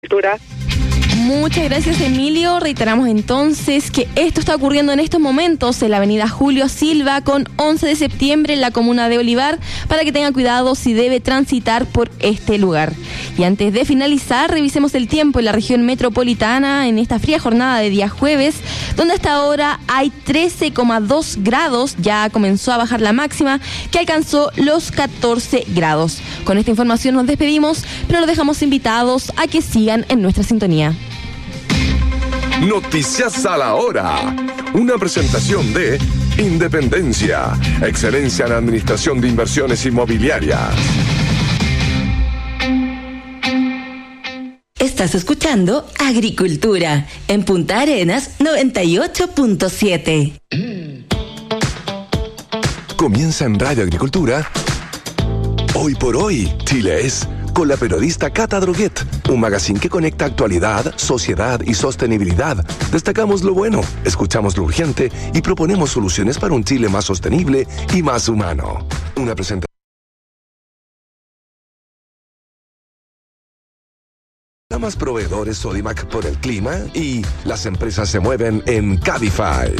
Cultura. Muchas gracias, Emilio. Reiteramos entonces que esto está ocurriendo en estos momentos en la avenida Julio Silva con 11 de septiembre en la comuna de Olivar, para que tenga cuidado si debe transitar por este lugar. Y antes de finalizar, revisemos el tiempo en la región metropolitana en esta fría jornada de día jueves, donde hasta ahora hay 13,2 grados, ya comenzó a bajar la máxima, que alcanzó los 14 grados. Con esta información nos despedimos, pero los dejamos invitados a que sigan en nuestra sintonía. Noticias a la hora. Una presentación de Independencia, excelencia en administración de inversiones inmobiliarias. Estás escuchando Agricultura en Punta Arenas 98.7. Comienza en Radio Agricultura. Hoy por hoy, Chile es, con la periodista Cata Droguet, un magazine que conecta actualidad, sociedad y sostenibilidad. Destacamos lo bueno, escuchamos lo urgente y proponemos soluciones para un Chile más sostenible y más humano. Una presentación. Más proveedores Sodimac por el clima y las empresas se mueven en Cabify.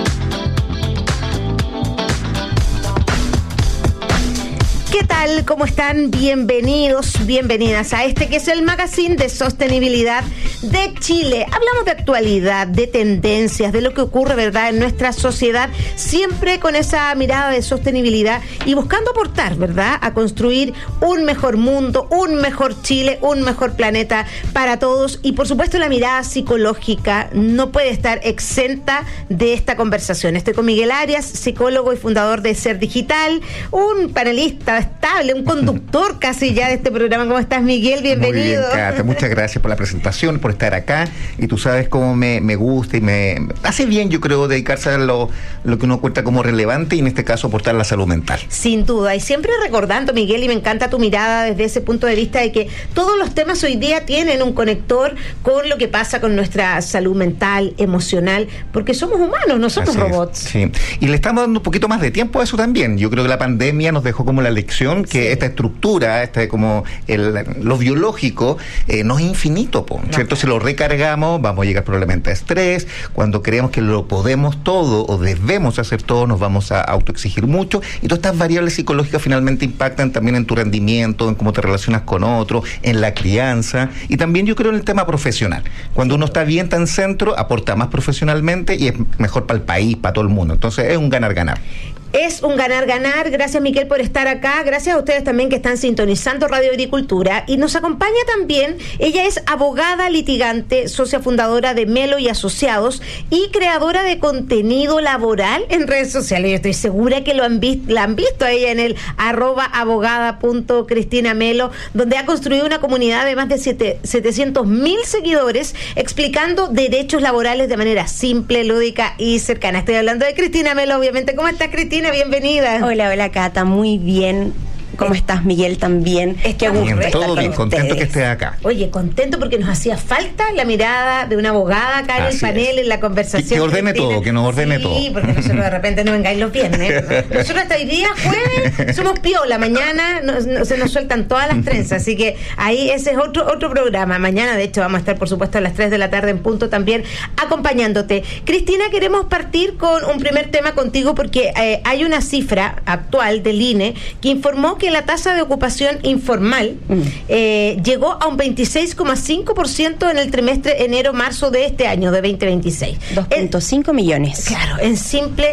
¿Qué tal? ¿Cómo están? Bienvenidos, bienvenidas a este que es el magazine de sostenibilidad de Chile. Hablamos de actualidad, de tendencias, de lo que ocurre, ¿verdad?, en nuestra sociedad, siempre con esa mirada de sostenibilidad y buscando aportar, ¿verdad?, a construir un mejor mundo, un mejor Chile, un mejor planeta para todos. Y por supuesto la mirada psicológica no puede estar exenta de esta conversación. Estoy con Miguel Arias, psicólogo y fundador de Ser Digital, un panelista estable, un conductor casi ya de este programa. ¿Cómo estás, Miguel? Bienvenido. Muy bien, Cata, muchas gracias por la presentación, por estar acá, y tú sabes cómo me gusta y me hace bien, yo creo, dedicarse a lo que uno cuenta como relevante, y en este caso aportar la salud mental. Sin duda, y siempre recordando, Miguel, y me encanta tu mirada desde ese punto de vista de que todos los temas hoy día tienen un conector con lo que pasa con nuestra salud mental, emocional, porque somos humanos, no somos robots. Sí, y le estamos dando un poquito más de tiempo a eso también. Yo creo que la pandemia nos dejó como la lección que esta estructura, como lo biológico, no es infinito, ¿cierto? Si lo recargamos, vamos a llegar probablemente a estrés. Cuando creemos que lo podemos todo o debemos hacer todo, nos vamos a autoexigir mucho, y todas estas variables psicológicas finalmente impactan también en tu rendimiento, en cómo te relacionas con otros, en la crianza, y también yo creo en el tema profesional. Cuando uno está bien tan centro, aporta más profesionalmente y es mejor para el país, para todo el mundo. Entonces es un ganar-ganar. Es un ganar-ganar. Gracias, Miguel, por estar acá. Gracias a ustedes también que están sintonizando Radio Agricultura. Y nos acompaña también, ella es abogada litigante, socia fundadora de Melo y Asociados y creadora de contenido laboral en redes sociales. Yo estoy segura que la han visto a ella en el @abogada.cristinamelo, donde ha construido una comunidad de más de 700.000 seguidores explicando derechos laborales de manera simple, lúdica y cercana. Estoy hablando de Cristina Melo, obviamente. ¿Cómo estás, Cristina? Bienvenida. Hola, Cata, muy bien. ¿Cómo estás, Miguel? También. Qué bien, todo bien, contento que estés acá. Oye, contento porque nos hacía falta la mirada de una abogada acá en el panel, en la conversación. Que ordene todo, que nos ordene todo. Sí, porque nosotros de repente no vengáis los viernes. Nosotros hasta hoy día, jueves, somos piola. Mañana se nos sueltan todas las trenzas. Así que ahí ese es otro programa. Mañana, de hecho, vamos a estar, por supuesto, a las 3 de la tarde en punto también acompañándote. Cristina, queremos partir con un primer tema contigo porque hay una cifra actual del INE que informó que la tasa de ocupación informal llegó a un 26,5% en el trimestre enero-marzo de este año, de 2026. 2.5 millones. Claro, en simple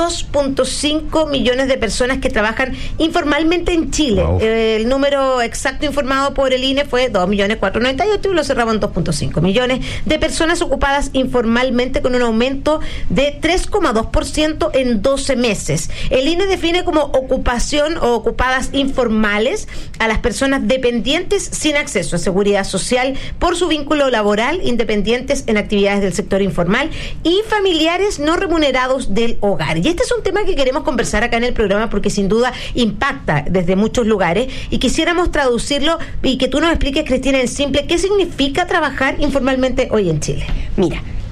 2.5 millones de personas que trabajan informalmente en Chile. Wow. El número exacto informado por el INE fue 2.498.000 y lo cerramos en 2.5 millones de personas ocupadas informalmente, con un aumento de 3,2% en 12 meses. El INE define como ocupación o ocupadas informales a las personas dependientes sin acceso a seguridad social por su vínculo laboral, independientes en actividades del sector informal y familiares no remunerados del hogar. Y este es un tema que queremos conversar acá en el programa porque sin duda impacta desde muchos lugares y quisiéramos traducirlo y que tú nos expliques, Cristina, en simple, ¿qué significa trabajar informalmente hoy en Chile? Mira,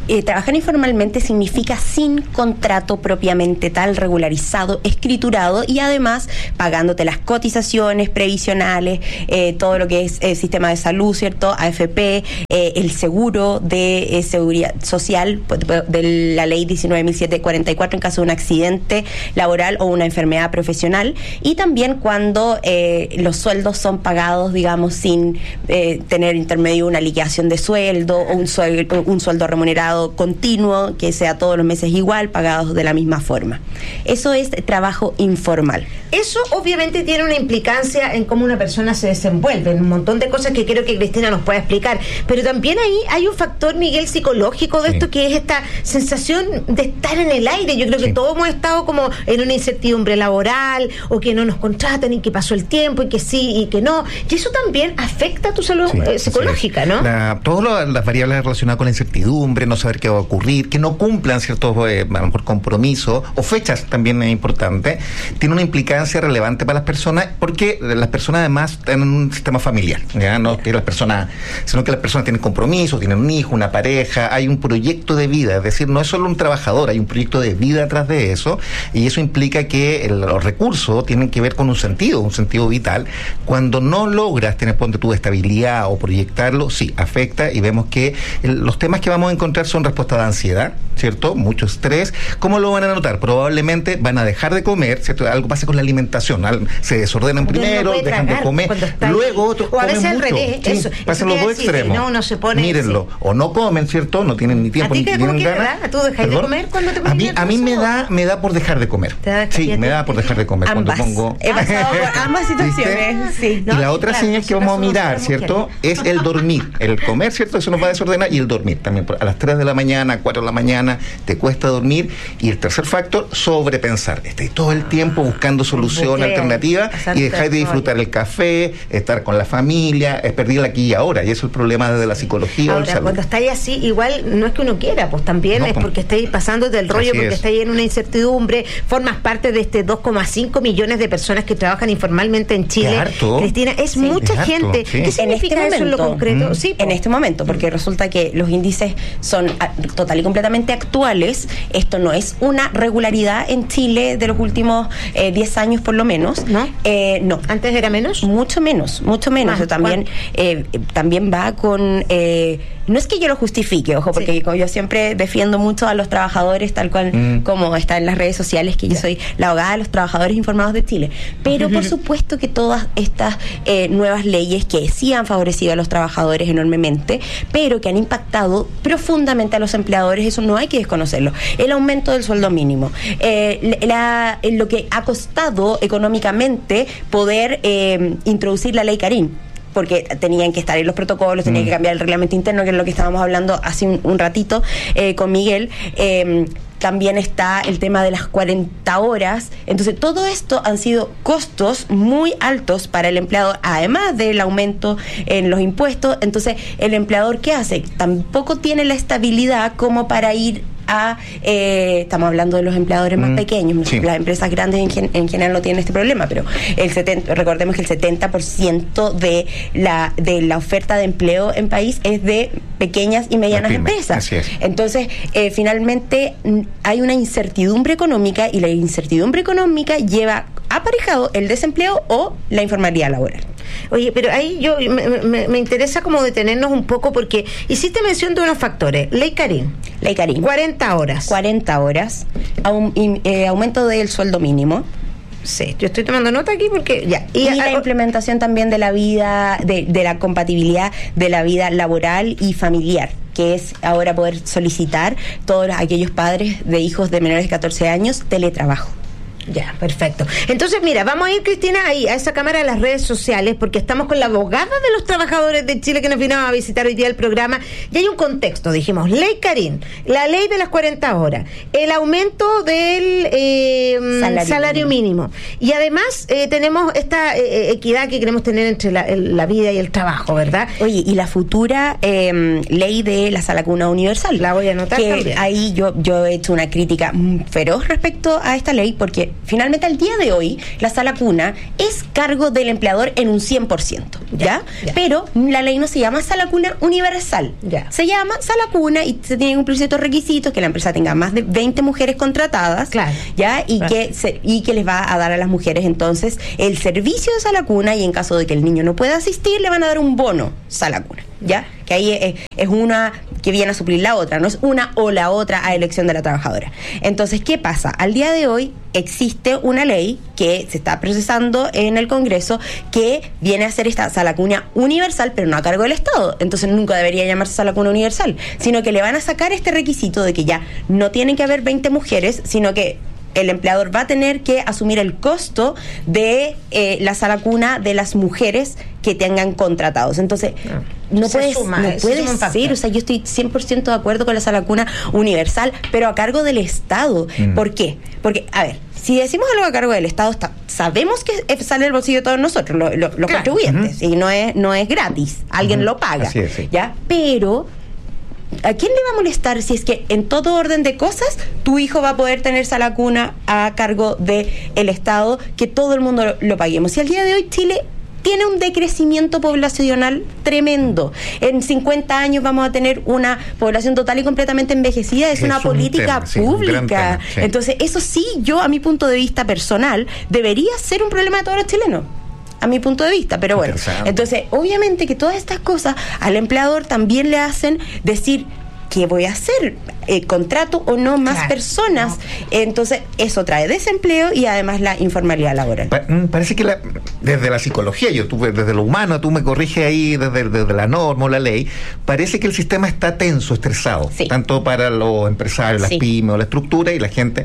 Trabajar informalmente significa sin contrato propiamente tal, regularizado, escriturado y además pagándote las cotizaciones previsionales, todo lo que es el sistema de salud, ¿cierto? AFP, el seguro de seguridad social de la ley 19.744 en caso de un accidente laboral o una enfermedad profesional, y también cuando los sueldos son pagados, digamos, sin tener intermedio una liquidación de sueldo o un sueldo remunerado continuo, que sea todos los meses igual, pagados de la misma forma. Eso es trabajo informal. Eso obviamente tiene una implicancia en cómo una persona se desenvuelve, en un montón de cosas que creo que Cristina nos puede explicar, pero también ahí hay un factor, Miguel, psicológico de esto, que es esta sensación de estar en el aire. Yo creo que todos hemos estado como en una incertidumbre laboral, o que no nos contratan y que pasó el tiempo y que sí y que no, y eso también afecta a tu salud psicológica, ¿no? Todas las variables relacionadas con la incertidumbre, no saber qué va a ocurrir, que no cumplan ciertos a lo mejor compromisos o fechas, también es importante, tiene una implicancia relevante para las personas, porque las personas además tienen un sistema familiar, ¿ya? No que las personas, sino que las personas tienen compromisos, tienen un hijo, una pareja, hay un proyecto de vida, es decir, no es solo un trabajador, hay un proyecto de vida atrás de eso, y eso implica que los recursos tienen que ver con un sentido vital. Cuando no logras tener, ponte tú, estabilidad o proyectarlo, sí, afecta, y vemos que los temas que vamos a encontrar son respuesta de ansiedad, ¿cierto? Mucho estrés. ¿Cómo lo van a notar? Probablemente van a dejar de comer, ¿cierto? Algo pasa con la alimentación, se desordenan primero, dejan de comer, luego otros o a comen veces mucho. al revés, Sí, eso pasan los dos extremos. No, uno se pone, mírenlo, o no comen, ¿cierto? No tienen ni tiempo, ¿a ti ni tienen ganas. ¿Tú dejas de comer cuando te pones a mí me da por dejar de comer. Sí, me da por dejar de comer. Ambas. Cuando pongo... He pasado por ambas situaciones. Sí. Y la otra señal que vamos a mirar, ¿cierto? Es el dormir. El comer, ¿cierto? Eso nos va a desordenar, y el dormir también. A las 3 de la mañana, 4 de la mañana, te cuesta dormir. Y el tercer factor, sobrepensar. Estáis todo el tiempo buscando solución alternativa y dejáis de disfrutar el café, estar con la familia, es perder aquí y ahora. Y eso es el problema de la psicología. Ahora, cuando estáis así, igual no es que uno quiera, pues también es porque estáis pasando del rollo, porque estáis en una incertidumbre, formas parte de este 2,5 millones de personas que trabajan informalmente en Chile. Cristina, es mucha gente. Sí. ¿Qué significa eso en lo concreto? Sí, en este momento, porque resulta que los índices son total y completamente actuales. Esto no es una regularidad en Chile de los últimos 10 años por lo menos. ¿No? No. ¿Antes era menos? Mucho menos. Eso también va con... no es que yo lo justifique, ojo, porque yo siempre defiendo mucho a los trabajadores, tal cual como está en las redes sociales, que yo soy la abogada de los trabajadores informados de Chile. Pero por supuesto que todas estas nuevas leyes que sí han favorecido a los trabajadores enormemente, pero que han impactado profundamente a los empleadores, eso no hay que desconocerlo. El aumento del sueldo mínimo, lo que ha costado económicamente poder introducir la ley Karim, porque tenían que estar en los protocolos, tenían que cambiar el reglamento interno, que es lo que estábamos hablando hace un ratito con Miguel. También está el tema de las 40 horas. Entonces, todo esto han sido costos muy altos para el empleador, además del aumento en los impuestos. Entonces, ¿el empleador qué hace? Tampoco tiene la estabilidad como para ir estamos hablando de los empleadores más pequeños, las empresas grandes en general no tienen este problema, pero recordemos que el 70% de la oferta de empleo en país es de pequeñas y medianas empresas. Así es. Entonces, finalmente hay una incertidumbre económica, y la incertidumbre económica lleva aparejado el desempleo o la informalidad laboral. Oye, pero ahí me interesa como detenernos un poco, porque hiciste mención de unos factores. Ley Karim. 40 horas. Aumento del sueldo mínimo. Sí, yo estoy tomando nota aquí porque ya. Y la implementación también de la vida, de la compatibilidad de la vida laboral y familiar, que es ahora poder solicitar todos aquellos padres de hijos de menores de 14 años teletrabajo. Ya, perfecto. Entonces, mira, vamos a ir, Cristina, ahí a esa cámara de las redes sociales, porque estamos con la abogada de los trabajadores de Chile que nos vino a visitar hoy día el programa, y hay un contexto, dijimos, Ley Karim, la ley de las 40 horas, el aumento del salario mínimo, y además tenemos esta equidad que queremos tener entre la vida y el trabajo, ¿verdad? Oye, y la futura ley de la sala cuna universal. La voy a anotar que también. Ahí yo he hecho una crítica feroz respecto a esta ley, porque finalmente al día de hoy la sala cuna es cargo del empleador en un 100%, ¿ya? Pero la ley no se llama sala cuna universal, se llama sala cuna y se tienen que cumplir ciertos requisitos, que la empresa tenga más de 20 mujeres contratadas, ¿ya? Y que les va a dar a las mujeres entonces el servicio de sala cuna, y en caso de que el niño no pueda asistir le van a dar un bono sala cuna, ¿ya? Que ahí es una que viene a suplir la otra, no es una o la otra a elección de la trabajadora. Entonces, ¿qué pasa? Al día de hoy existe una ley que se está procesando en el Congreso que viene a ser esta sala cuna universal, pero no a cargo del Estado. Entonces nunca debería llamarse sala cuna universal, sino que le van a sacar este requisito de que ya no tienen que haber 20 mujeres, sino que el empleador va a tener que asumir el costo de la sala cuna de las mujeres que tengan contratados. Entonces, no puede ser, o sea, yo estoy 100% de acuerdo con la sala cuna universal, pero a cargo del Estado. ¿Por qué? Porque, a ver, si decimos algo a cargo del Estado, sabemos que sale del bolsillo de todos nosotros, los contribuyentes, y no es gratis, alguien lo paga, ¿ya? Pero ¿a quién le va a molestar si es que en todo orden de cosas tu hijo va a poder tener sala cuna a cargo del Estado, que todo el mundo lo paguemos? Y al día de hoy Chile tiene un decrecimiento poblacional tremendo. En 50 años vamos a tener una población total y completamente envejecida. Es una política pública. Entonces, eso sí, yo, a mi punto de vista personal, debería ser un problema de todos los chilenos, a mi punto de vista, pero bueno. Entonces, obviamente que todas estas cosas al empleador también le hacen decir, ¿qué voy a hacer? ¿Contrato o no más personas? Entonces, eso trae desempleo y además la informalidad laboral. Parece que desde la psicología, desde lo humano, tú me corriges ahí, desde la norma o la ley, parece que el sistema está tenso, estresado, tanto para los empresarios, las pymes o la estructura y la gente.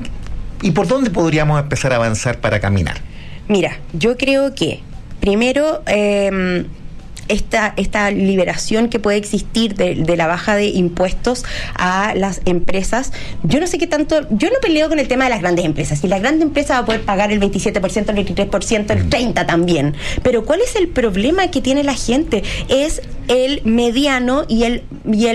¿Y por dónde podríamos empezar a avanzar para caminar? Mira, yo creo que primero esta liberación que puede existir de la baja de impuestos a las empresas, yo no sé qué tanto, yo no peleo con el tema de las grandes empresas, si la grande empresa va a poder pagar el 27%, el 23%, el 30% también, pero ¿cuál es el problema que tiene la gente? Es el mediano y el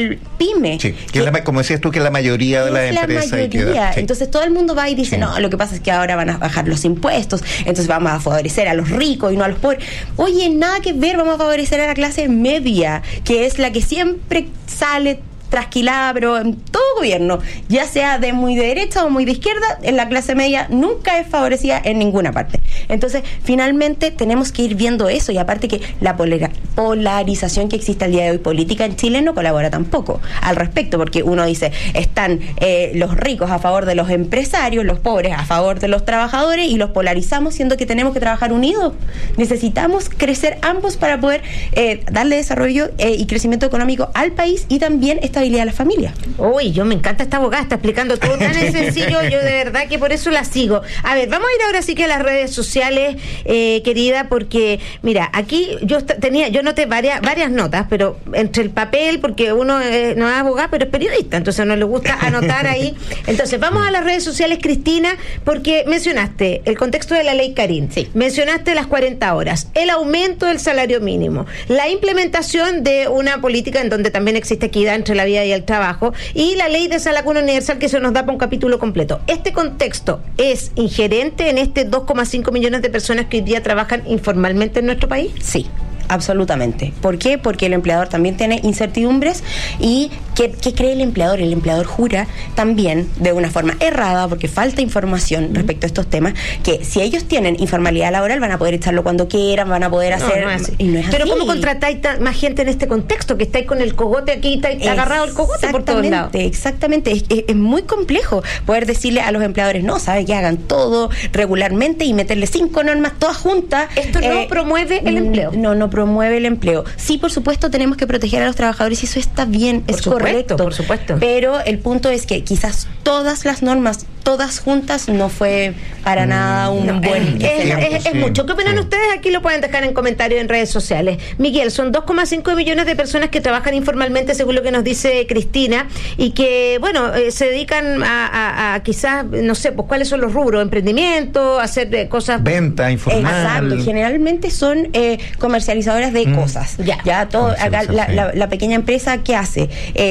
pyme. Sí, como decías tú, que la mayoría de las empresas... La mayoría. Entonces todo el mundo va y dice, no, lo que pasa es que ahora van a bajar los impuestos, entonces vamos a favorecer a los ricos y no a los pobres. Oye, nada que ver, vamos a favorecer a la clase media, que es la que siempre sale trasquilada, pero en todo gobierno, ya sea de muy de derecha o muy de izquierda, en la clase media nunca es favorecida en ninguna parte. Entonces, finalmente tenemos que ir viendo eso, y aparte que la polarización que existe al día de hoy política en Chile no colabora tampoco al respecto, porque uno dice, están los ricos a favor de los empresarios, los pobres a favor de los trabajadores, y los polarizamos, siendo que tenemos que trabajar unidos. Necesitamos crecer ambos para poder darle desarrollo y crecimiento económico al país y también estabilidad a la familia. Uy, yo me encanta esta abogada, está explicando todo tan sencillo, yo de verdad que por eso la sigo. A ver, vamos a ir ahora sí que a las redes sociales, querida, porque mira, aquí yo noté varias notas, pero entre el papel, porque uno no es abogado, pero es periodista, entonces no le gusta anotar ahí. Entonces, vamos a las redes sociales, Cristina, porque mencionaste el contexto de la ley Karin, mencionaste las 40 horas, el aumento del salario mínimo, la implementación de una política en donde también existe equidad entre la vida y el trabajo, y la ley de sala cuna universal, que se nos da para un capítulo completo. ¿Este contexto es ingerente en este 2,5 millones de personas que hoy día trabajan informalmente en nuestro país? Sí. Absolutamente. ¿Por qué? Porque el empleador también tiene incertidumbres. ¿Y qué cree el empleador? El empleador jura también de una forma errada, porque falta información respecto a estos temas, que si ellos tienen informalidad laboral van a poder echarlo cuando quieran, van a poder hacer... No es así. Y no es Pero así. ¿cómo contratáis más gente en este contexto? Que estáis con el cogote aquí, estáis agarrado el cogote por todos lados. Exactamente. Es muy complejo poder decirle a los empleadores, no, sabe que hagan todo regularmente y meterle 5 normas todas juntas. Esto no promueve el empleo. No promueve el empleo. Sí, por supuesto, tenemos que proteger a los trabajadores y eso está bien, es correcto. Por supuesto. Pero el punto es que quizás todas las normas, todas juntas, no fue para nada un buen... Es mucho. ¿Qué opinan ustedes? Aquí lo pueden dejar en comentarios en redes sociales. Miguel, son 2,5 millones de personas que trabajan informalmente, según lo que nos dice Cristina, y que, bueno, se dedican a quizás, no sé, pues cuáles son los rubros, emprendimiento, hacer cosas... Venta informal. Exacto. Generalmente son comercializadoras de cosas. Ya todo acá, la pequeña empresa, ¿qué hace?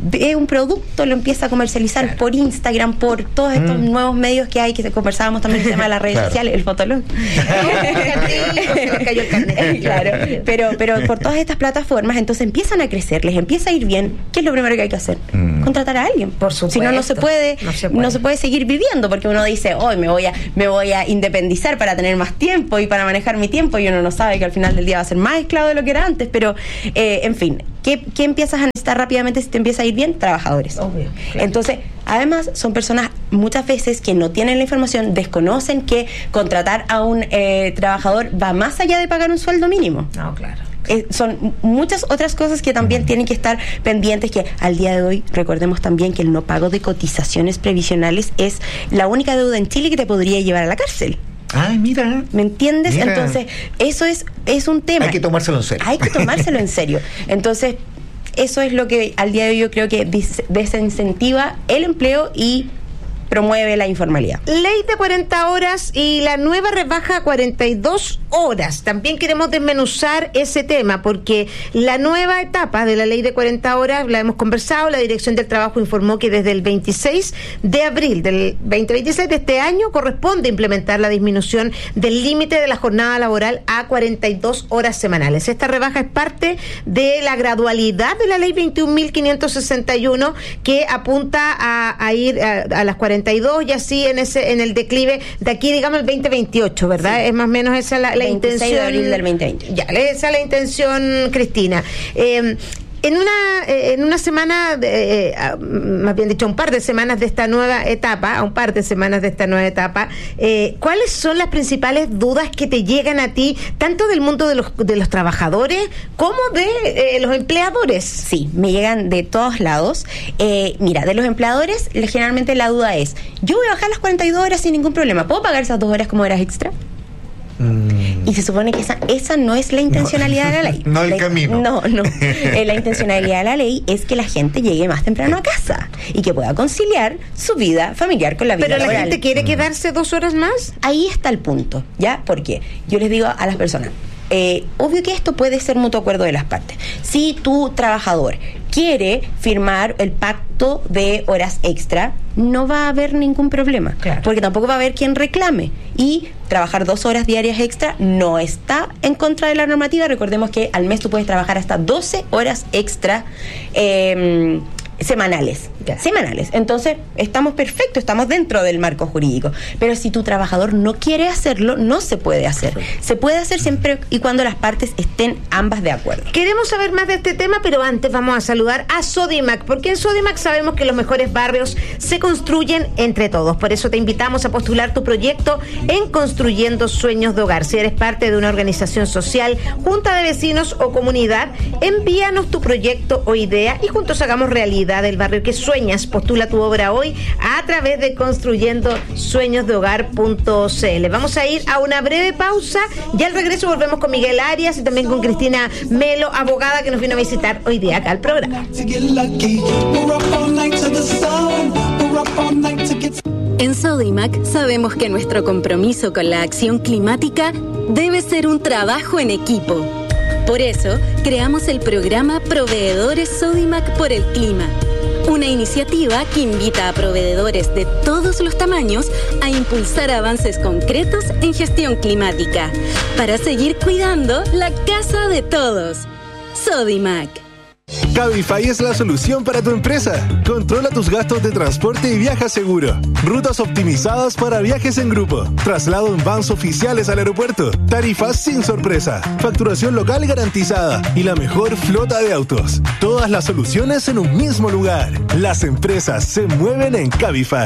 ve un producto, lo empieza a comercializar por Instagram, por todos estos nuevos medios que hay, que conversábamos también el tema de las redes sociales, el fotolog. Claro, pero por todas estas plataformas, entonces empiezan a crecer, les empieza a ir bien. ¿Qué es lo primero que hay que hacer? Contratar a alguien. Por supuesto. Si no, no se puede seguir viviendo, porque uno dice, hoy me voy a independizar para tener más tiempo y para manejar mi tiempo, y uno no sabe que al final del día va a ser más esclavo de lo que era antes, pero en fin, ¿qué empiezas a necesitar rápidamente si te empieza a ir bien? Trabajadores. Obvio, claro. Entonces, además, son personas muchas veces que no tienen la información, desconocen que contratar a un trabajador va más allá de pagar un sueldo mínimo. No, claro. Son muchas otras cosas que también tienen que estar pendientes, que al día de hoy recordemos también que el no pago de cotizaciones previsionales es la única deuda en Chile que te podría llevar a la cárcel. Ay, mira. ¿Me entiendes? Mira. Entonces, eso es un tema. Hay que tomárselo en serio. Hay que tomárselo en serio. Entonces, eso es lo que al día de hoy yo creo que desincentiva el empleo y promueve la informalidad. Ley de 40 horas y la nueva rebaja a 42 horas. También queremos desmenuzar ese tema, porque la nueva etapa de la ley de 40 horas, la hemos conversado, la Dirección del Trabajo informó que desde el 26 de abril del 2026 de este año corresponde implementar la disminución del límite de la jornada laboral a 42 horas semanales. Esta rebaja es parte de la gradualidad de la ley 21.561, que apunta a ir a las 42 y así en el declive de aquí, digamos, el 2028, ¿verdad? Sí. Es más o menos esa la intención. De abril del 2020. Ya, esa es la intención, Cristina. En una semana, más bien dicho, un par de semanas de esta nueva etapa, ¿cuáles son las principales dudas que te llegan a ti, tanto del mundo de los trabajadores como de los empleadores? Sí, me llegan de todos lados. Mira, de los empleadores, generalmente la duda es, yo voy a bajar las 42 horas sin ningún problema, ¿puedo pagar esas 2 horas como horas extra? Y se supone que esa no es la intencionalidad de la ley. No el camino. No. La intencionalidad de la ley es que la gente llegue más temprano a casa y que pueda conciliar su vida familiar con la vida laboral. ¿Pero la gente quiere quedarse 2 horas más? Ahí está el punto, ¿ya? Porque yo les digo a las personas, obvio que esto puede ser mutuo acuerdo de las partes. Si tu trabajador quiere firmar el pacto de horas extra, no va a haber ningún problema, claro, porque tampoco va a haber quien reclame, y trabajar 2 horas diarias extra no está en contra de la normativa. Recordemos que al mes tú puedes trabajar hasta 12 horas extra semanales. Entonces, estamos perfectos, estamos dentro del marco jurídico. Pero si tu trabajador no quiere hacerlo, no se puede hacer. Se puede hacer siempre y cuando las partes estén ambas de acuerdo. Queremos saber más de este tema, pero antes vamos a saludar a Sodimac, porque en Sodimac sabemos que los mejores barrios se construyen entre todos. Por eso te invitamos a postular tu proyecto en Construyendo Sueños de Hogar. Si eres parte de una organización social, junta de vecinos o comunidad, envíanos tu proyecto o idea y juntos hagamos realidad del barrio que sueñas. Postula tu obra hoy a través de construyendosueñosdehogar.cl. Vamos a ir a una breve pausa y al regreso volvemos con Miguel Arias y también con Cristina Melo, abogada, que nos vino a visitar hoy día acá al programa. En Sodimac sabemos que nuestro compromiso con la acción climática debe ser un trabajo en equipo. Por eso, creamos el programa Proveedores Sodimac por el Clima, una iniciativa que invita a proveedores de todos los tamaños a impulsar avances concretos en gestión climática para seguir cuidando la casa de todos. Sodimac. Cabify es la solución para tu empresa. Controla tus gastos de transporte y viaja seguro. Rutas optimizadas para viajes en grupo. Traslado en vans oficiales al aeropuerto. Tarifas sin sorpresa. Facturación local garantizada. Y la mejor flota de autos. Todas las soluciones en un mismo lugar. Las empresas se mueven en Cabify.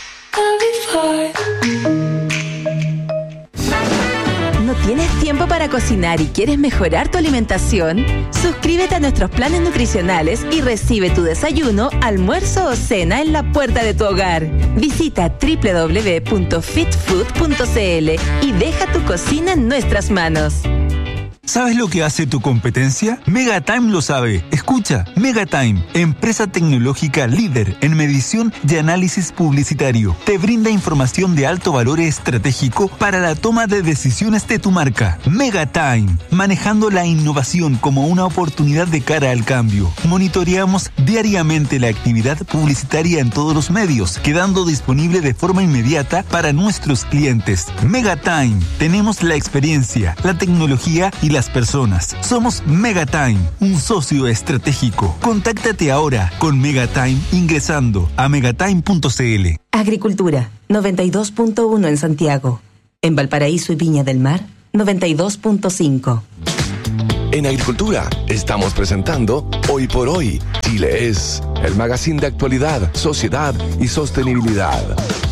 ¿No tienes tiempo para cocinar y quieres mejorar tu alimentación? Suscríbete a nuestros planes nutricionales y recibe tu desayuno, almuerzo o cena en la puerta de tu hogar. Visita www.fitfood.cl y deja tu cocina en nuestras manos. ¿Sabes lo que hace tu competencia? Megatime lo sabe. Escucha, Megatime, empresa tecnológica líder en medición y análisis publicitario. Te brinda información de alto valor estratégico para la toma de decisiones de tu marca. Megatime, manejando la innovación como una oportunidad de cara al cambio. Monitoreamos diariamente la actividad publicitaria en todos los medios, quedando disponible de forma inmediata para nuestros clientes. Megatime, tenemos la experiencia, la tecnología y las personas. Somos Megatime, un socio estratégico. Contáctate ahora con Megatime ingresando a megatime.cl. Agricultura, 92.1 en Santiago. En Valparaíso y Viña del Mar, 92.5. En Agricultura estamos presentando Hoy por Hoy. Chile es el magazine de actualidad, sociedad y sostenibilidad.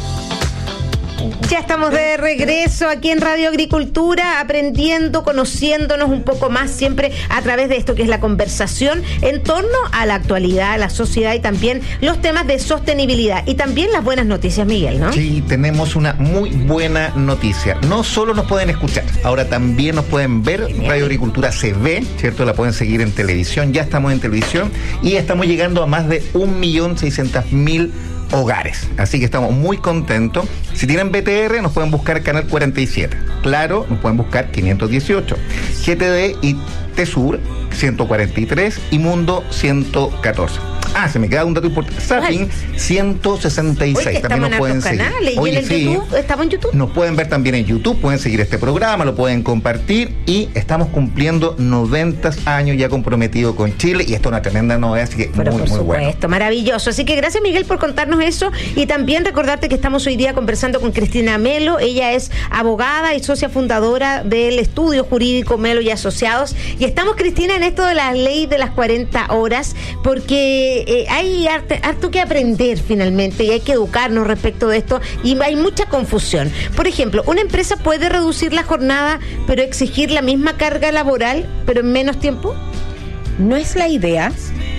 Ya estamos de regreso aquí en Radio Agricultura, aprendiendo, conociéndonos un poco más, siempre a través de esto que es la conversación en torno a la actualidad, a la sociedad y también los temas de sostenibilidad y también las buenas noticias, Miguel, ¿no? Sí, tenemos una muy buena noticia. No solo nos pueden escuchar, ahora también nos pueden ver. Genial. Radio Agricultura se ve, ¿cierto? La pueden seguir en televisión, ya estamos en televisión y estamos llegando a más de 1.600.000 hogares. Así que estamos muy contentos. Si tienen BTR, nos pueden buscar Canal 47. Claro, nos pueden buscar 518. GTD y Tesur 143 y Mundo 114. Se me queda un dato importante. Zapping 166. Oye, también nos pueden seguir. Canales. Oye, ¿Y en el YouTube? ¿Estamos en YouTube? Nos pueden ver también en YouTube, pueden seguir este programa, lo pueden compartir y estamos cumpliendo 90 años ya comprometidos con Chile y esto es una tremenda novedad, así que Pero muy, por muy bueno. supuesto, maravilloso. Así que gracias, Miguel, por contarnos eso y también recordarte que estamos hoy día conversando con Cristina Melo. Ella es abogada y socia fundadora del estudio jurídico Melo y Asociados y estamos, Cristina, en esto de la ley de las 40 horas porque hay harto que aprender finalmente y hay que educarnos respecto de esto y hay mucha confusión. Por ejemplo, una empresa puede reducir la jornada pero exigir la misma carga laboral pero en menos tiempo. No es la idea,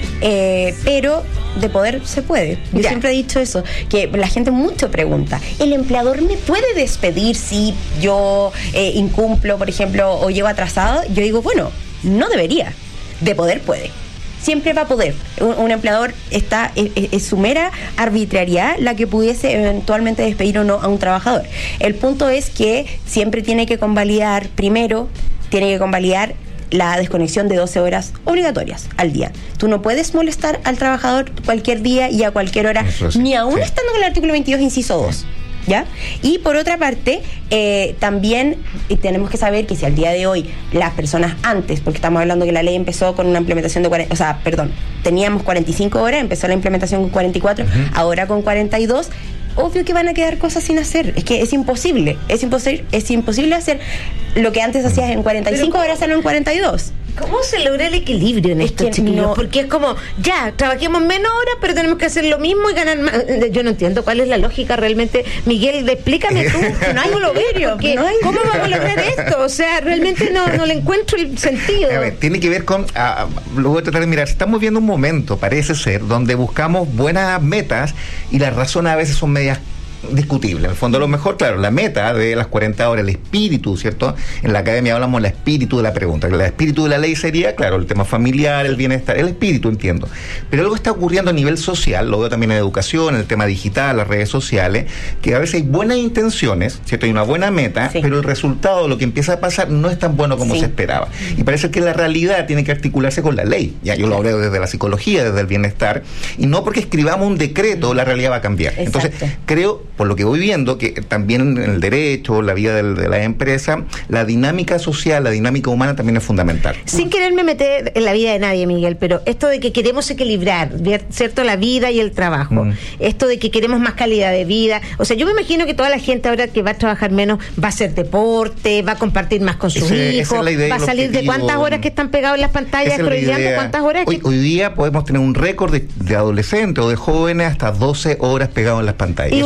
pero de poder se puede. Yo siempre he dicho eso, que la gente mucho pregunta, ¿el empleador me puede despedir si yo incumplo, por ejemplo, o llego atrasado? Yo digo, bueno, no debería, de poder puede. Siempre va a poder. Un empleador es su mera arbitrariedad la que pudiese eventualmente despedir o no a un trabajador. El punto es que siempre tiene que convalidar, primero, tiene que convalidar la desconexión de 12 horas obligatorias al día. Tú no puedes molestar al trabajador cualquier día y a cualquier hora, sí, ni aún estando con el artículo 22, inciso 2. ¿Ya? Y por otra parte, también tenemos que saber que si al día de hoy las personas antes, porque estamos hablando que la ley empezó con una implementación de teníamos 45 horas, empezó la implementación con 44, ahora con 42, obvio que van a quedar cosas sin hacer. Es que es imposible hacer lo que antes hacías en 45 horas, hacerlo en 42. ¿Cómo se logra el equilibrio en esto, chiquillos? No. Porque es como, ya, trabajemos menos horas, pero tenemos que hacer lo mismo y ganar más. Yo no entiendo cuál es la lógica realmente. Miguel, explícame tú. No hay logro. ¿Cómo vamos a lograr esto? O sea, realmente no le encuentro el sentido. A ver, tiene que ver con, lo voy a tratar de mirar, estamos viendo un momento, parece ser, donde buscamos buenas metas y las razones a veces son medias discutible. En el fondo, a lo mejor, claro, la meta de las 40 horas, el espíritu, ¿cierto? En la academia hablamos del espíritu de la pregunta. El espíritu de la ley sería, claro, el tema familiar, el bienestar, el espíritu, entiendo. Pero algo está ocurriendo a nivel social, lo veo también en educación, en el tema digital, las redes sociales, que a veces hay buenas intenciones, ¿cierto? Hay una buena meta, sí, pero el resultado, lo que empieza a pasar, no es tan bueno como se esperaba. Y parece que la realidad tiene que articularse con la ley. Ya yo lo hablo desde la psicología, desde el bienestar, y no porque escribamos un decreto, la realidad va a cambiar. Exacto. Entonces, creo, por lo que voy viendo, que también en el derecho, la vida de la empresa, la dinámica social, la dinámica humana también es fundamental. Sin quererme meter en la vida de nadie, Miguel, pero esto de que queremos equilibrar, ¿cierto? La vida y el trabajo. Esto de que queremos más calidad de vida. O sea, yo me imagino que toda la gente ahora que va a trabajar menos va a hacer deporte, va a compartir más con sus hijos, va a salir de cuántas horas que están pegados en las pantallas, scrolleando, cuántas horas. Hoy día podemos tener un récord de adolescentes o de jóvenes hasta 12 horas pegados en las pantallas. Y un adulto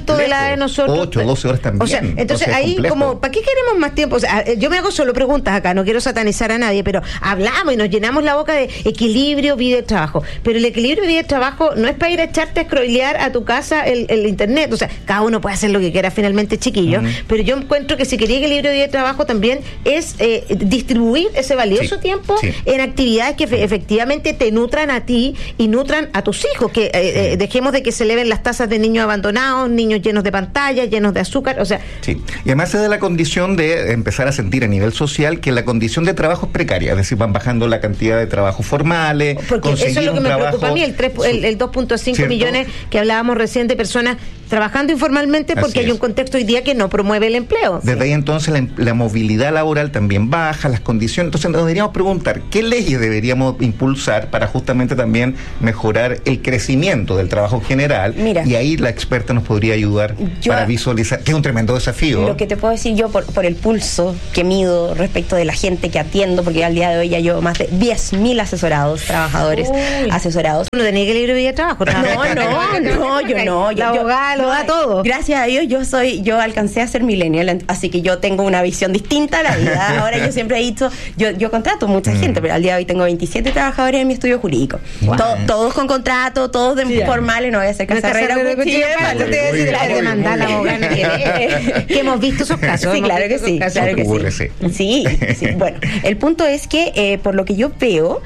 cuarto de la de nosotros. 8, 12 horas también. O sea, entonces ahí como, ¿para qué queremos más tiempo? O sea, yo me hago solo preguntas acá, no quiero satanizar a nadie, pero hablamos y nos llenamos la boca de equilibrio, vida y trabajo. Pero el equilibrio, vida y trabajo no es para ir a echarte a scrollear a tu casa el internet. O sea, cada uno puede hacer lo que quiera finalmente, chiquillos, pero yo encuentro que si quería equilibrio, vida y trabajo también es distribuir ese valioso tiempo en actividades que efectivamente te nutran a ti y nutran a tus hijos, que dejemos de que se eleven las tasas de niños abandonados, niños llenos de pantallas, llenos de azúcar, o sea... Sí, y además se da la condición de empezar a sentir a nivel social que la condición de trabajo es precaria, es decir, van bajando la cantidad de trabajos formales, porque eso es lo que me preocupa a mí, el 2.5 millones que hablábamos recién de personas trabajando informalmente porque hay un contexto hoy día que no promueve el empleo. Desde ahí entonces la movilidad laboral también baja, las condiciones, entonces nos deberíamos preguntar ¿qué leyes deberíamos impulsar para justamente también mejorar el crecimiento del trabajo general? Mira, y ahí la experta nos podría ayudar para visualizar, que es un tremendo desafío. Lo que te puedo decir yo por el pulso que mido respecto de la gente que atiendo, porque al día de hoy ya llevo más de 10.000 asesorados, trabajadores asesorados. No tenía que libre de trabajo. No, yo no. La abogada lo da todo. Gracias a Dios yo alcancé a ser millennial, así que yo tengo una visión distinta a la vida. Ahora yo siempre he dicho, yo contrato mucha gente, pero al día de hoy tengo 27 trabajadores en mi estudio jurídico. Wow. Todos con contrato, todos formales, no voy a hacer carrera cuchilla. Te demandar la abogada que hemos visto esos casos. Sí, claro que sí. Sí. Bueno, el punto es que por lo que yo veo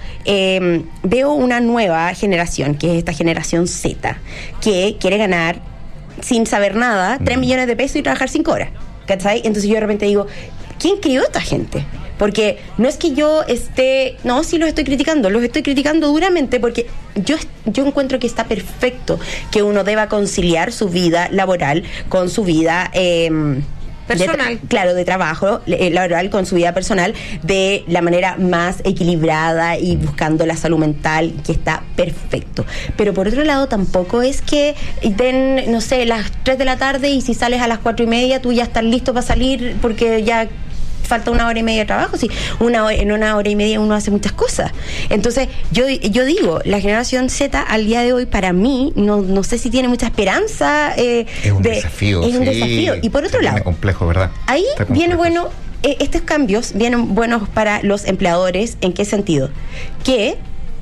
una nueva generación, que es esta generación Z, que quiere ganar sin saber nada 3 millones de pesos y trabajar 5 horas. ¿Cachai? Entonces yo de repente digo, ¿quién crió a esta gente? Porque no es que yo sí los estoy criticando duramente, porque yo encuentro que está perfecto que uno deba conciliar su vida laboral con su vida personal. De trabajo laboral con su vida personal de la manera más equilibrada y buscando la salud mental, que está perfecto. Pero por otro lado tampoco es que den, no sé, las 3 de la tarde y si sales a las 4:30 tú ya estás listo para salir porque ya falta 1 hora y media de trabajo. Sí, en 1 hora y media uno hace muchas cosas. Entonces yo digo, la generación Z al día de hoy para mí no sé si tiene mucha esperanza. Es un desafío. Y por otro lado, complejo, ¿verdad? Ahí viene bueno, estos cambios vienen buenos para los empleadores. ¿En qué sentido? Que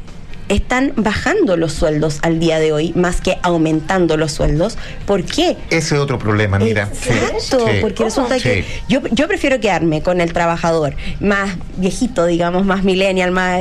están bajando los sueldos al día de hoy más que aumentando los sueldos. ¿Por qué? Ese es otro problema, mira. Exacto, porque resulta que yo prefiero quedarme con el trabajador más viejito, digamos, más millennial, más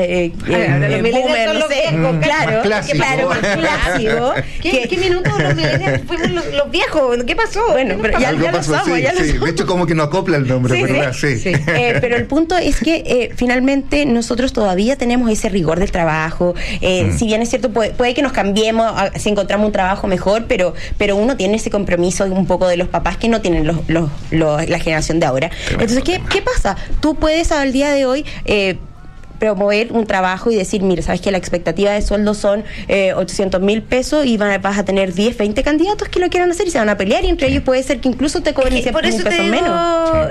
boomer, no sé, claro, más clásico. ¿Qué minutos los millennials fuimos los viejos? ¿Qué pasó? Bueno, pero ya lo pasamos. De hecho, como que no acopla el nombre, ¿verdad? Sí. Pero el punto es que finalmente nosotros todavía tenemos ese rigor del trabajo. Si bien es cierto, puede que nos cambiemos si encontramos un trabajo mejor, pero uno tiene ese compromiso un poco de los papás que no tienen la generación de ahora. Entonces, ¿qué pasa? Tú puedes al día de hoy promover un trabajo y decir, mire, sabes que la expectativa de sueldo son 800,000 pesos y vas a tener 10, 20 candidatos que lo quieran hacer y se van a pelear, y entre ellos puede ser que incluso te cobren 100 pesos menos.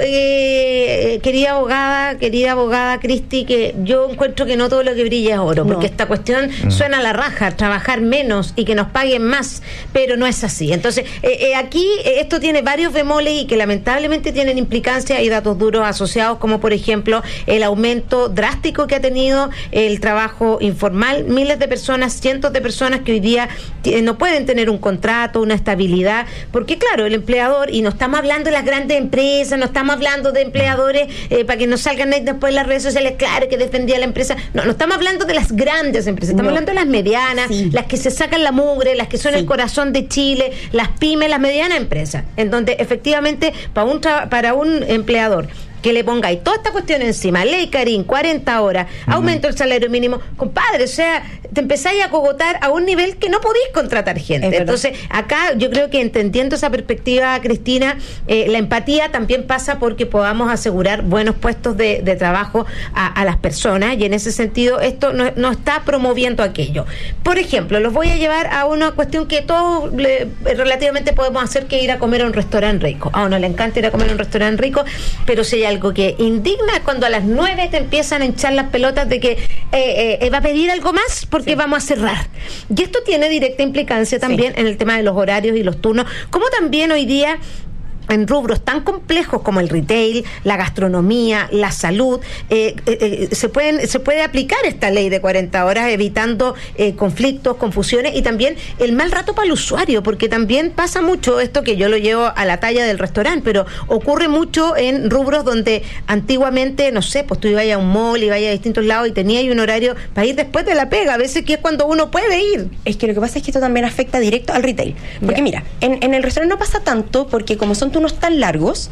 Querida abogada Cristi, que yo encuentro que no todo lo que brilla es oro, porque esta cuestión suena a la raja, trabajar menos y que nos paguen más, pero no es así. Entonces, aquí esto tiene varios bemoles y que lamentablemente tienen implicancias y datos duros asociados, como por ejemplo el aumento drástico que ha tenido el trabajo informal, miles de personas, cientos de personas que hoy día no pueden tener un contrato, una estabilidad, porque claro, el empleador, y no estamos hablando de las grandes empresas, no estamos hablando de empleadores para que nos salgan después en las redes sociales, claro, que defendía la empresa, no estamos hablando de las grandes empresas, estamos hablando de las medianas, las que se sacan la mugre, las que son el corazón de Chile, las pymes, las medianas empresas, en donde efectivamente para un empleador que le pongáis toda esta cuestión encima, ley Karim, 40 horas, aumento el salario mínimo, compadre, o sea, te empezáis a cogotar a un nivel que no podéis contratar gente. Entonces, acá yo creo que entendiendo esa perspectiva, Cristina, la empatía también pasa porque podamos asegurar buenos puestos de trabajo a las personas, y en ese sentido esto no está promoviendo aquello. Por ejemplo, los voy a llevar a una cuestión que todos relativamente podemos hacer, que ir a comer a un restaurante rico. A uno le encanta ir a comer a un restaurante rico, pero si hay algo que indigna cuando a las 9 te empiezan a hinchar las pelotas de que va a pedir algo más porque vamos a cerrar. Y esto tiene directa implicancia también en el tema de los horarios y los turnos, como también hoy día en rubros tan complejos como el retail, la gastronomía, la salud, se puede aplicar esta ley de 40 horas evitando conflictos, confusiones y también el mal rato para el usuario, porque también pasa mucho esto que yo lo llevo a la talla del restaurante, pero ocurre mucho en rubros donde antiguamente, no sé, pues tú ibas a un mall, ibas a distintos lados y tenías un horario para ir después de la pega, a veces que es cuando uno puede ir. Es que lo que pasa es que esto también afecta directo al retail, porque mira, en el restaurante no pasa tanto, porque como son turnos tan largos,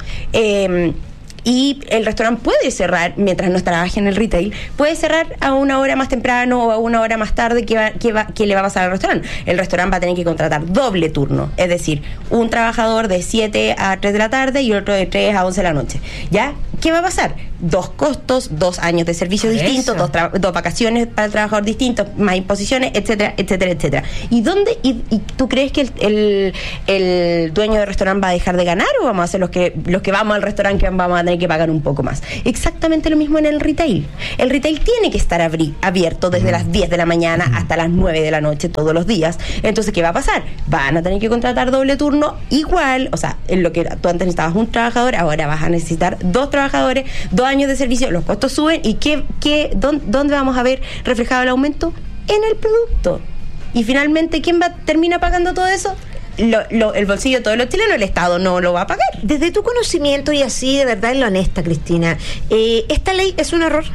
y el restaurante puede cerrar mientras no trabaje en el retail, puede cerrar a una hora más temprano o a una hora más tarde. ¿Qué le va a pasar al restaurante? El restaurante va a tener que contratar doble turno, es decir, un trabajador de 7 a 3 de la tarde y otro de 3 a 11 de la noche. ¿Ya? ¿Qué va a pasar? 2 costos, 2 años de servicio distintos, 2 vacaciones para el trabajador distintos, más imposiciones, etcétera, etcétera, etcétera. ¿Y tú crees que el dueño del restaurante va a dejar de ganar, o vamos a ser los que vamos al restaurante que vamos a tener que pagar un poco más? Exactamente lo mismo en el retail. El retail tiene que estar abierto desde las 10 de la mañana hasta las 9 de la noche todos los días. Entonces, ¿qué va a pasar? Van a tener que contratar doble turno igual, o sea, en lo que tú antes necesitabas un trabajador, ahora vas a necesitar 2 trabajadores, 2 años de servicio, los costos suben. ¿Y dónde vamos a ver reflejado el aumento? En el producto. Y finalmente, ¿quién termina pagando todo eso? El bolsillo de todos los chilenos. El Estado no lo va a pagar. Desde tu conocimiento y así, de verdad, en lo honesta, Cristina, ¿esta ley es un error?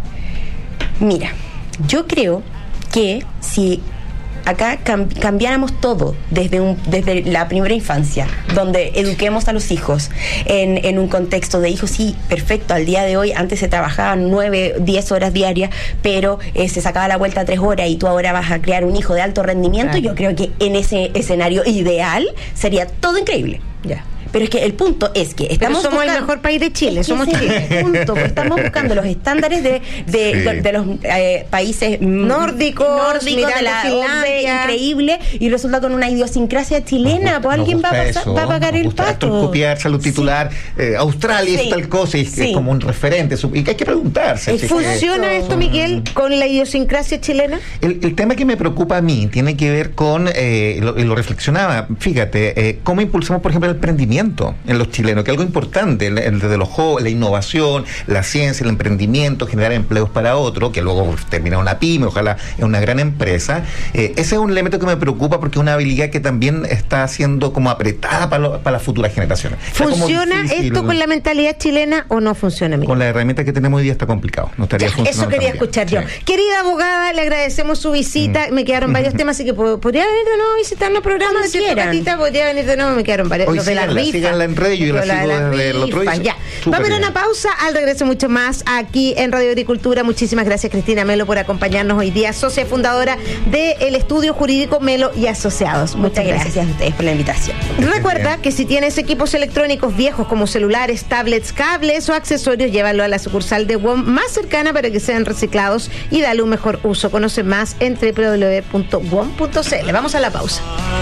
Mira, yo creo que si acá cambiáramos todo desde la primera infancia, donde eduquemos a los hijos en un contexto de hijos, sí, perfecto, al día de hoy antes se trabajaban 9, 10 horas diarias, pero se sacaba la vuelta 3 horas y tú ahora vas a crear un hijo de alto rendimiento. Claro. Yo creo que en ese escenario ideal sería todo increíble. Ya. Pero es que el punto es que estamos somos el mejor país de Chile, somos Chile. Punto, pues estamos buscando los estándares de los países nórdicos de la OCDE, increíble, y resulta con una idiosincrasia chilena. Pues alguien va a pagar el pato. Copiar, salud titular, Australia es tal cosa, y es como un referente, y que hay que preguntarse. ¿Funciona esto, Miguel, con la idiosincrasia chilena? El tema que me preocupa a mí tiene que ver con, lo reflexionaba, fíjate, cómo impulsamos, por ejemplo, el emprendimiento en los chilenos, que es algo importante, desde los jóvenes, la innovación, la ciencia, el emprendimiento, generar empleos para otro, que luego termina una pyme, ojalá es una gran empresa. Ese es un elemento que me preocupa, porque es una habilidad que también está siendo como apretada para las futuras generaciones. ¿Funciona esto con la mentalidad chilena o no funciona, Miguel? Con la herramienta que tenemos hoy día está complicado. No estaría funcionando. Eso quería escuchar yo. Querida abogada, le agradecemos su visita. Me quedaron varios temas, así que podría venir de nuevo a visitarnos programas. Podría venir de nuevo, me quedaron varios. Hoy los de la rifa. Síganla en redes, yo la sigo desde el otro día. Ya. Vamos a una pausa, al regreso mucho más aquí en Radio Agricultura. Muchísimas gracias, Cristina Melo, por acompañarnos hoy día, socia fundadora del estudio jurídico Melo y Asociados. Muchas gracias a ustedes por la invitación. Recuerda que si tienes equipos electrónicos viejos como celulares, tablets, cables o accesorios, llévalo a la sucursal de WOM más cercana para que sean reciclados y dale un mejor uso. Conoce más en www.wom.cl. Vamos a la pausa.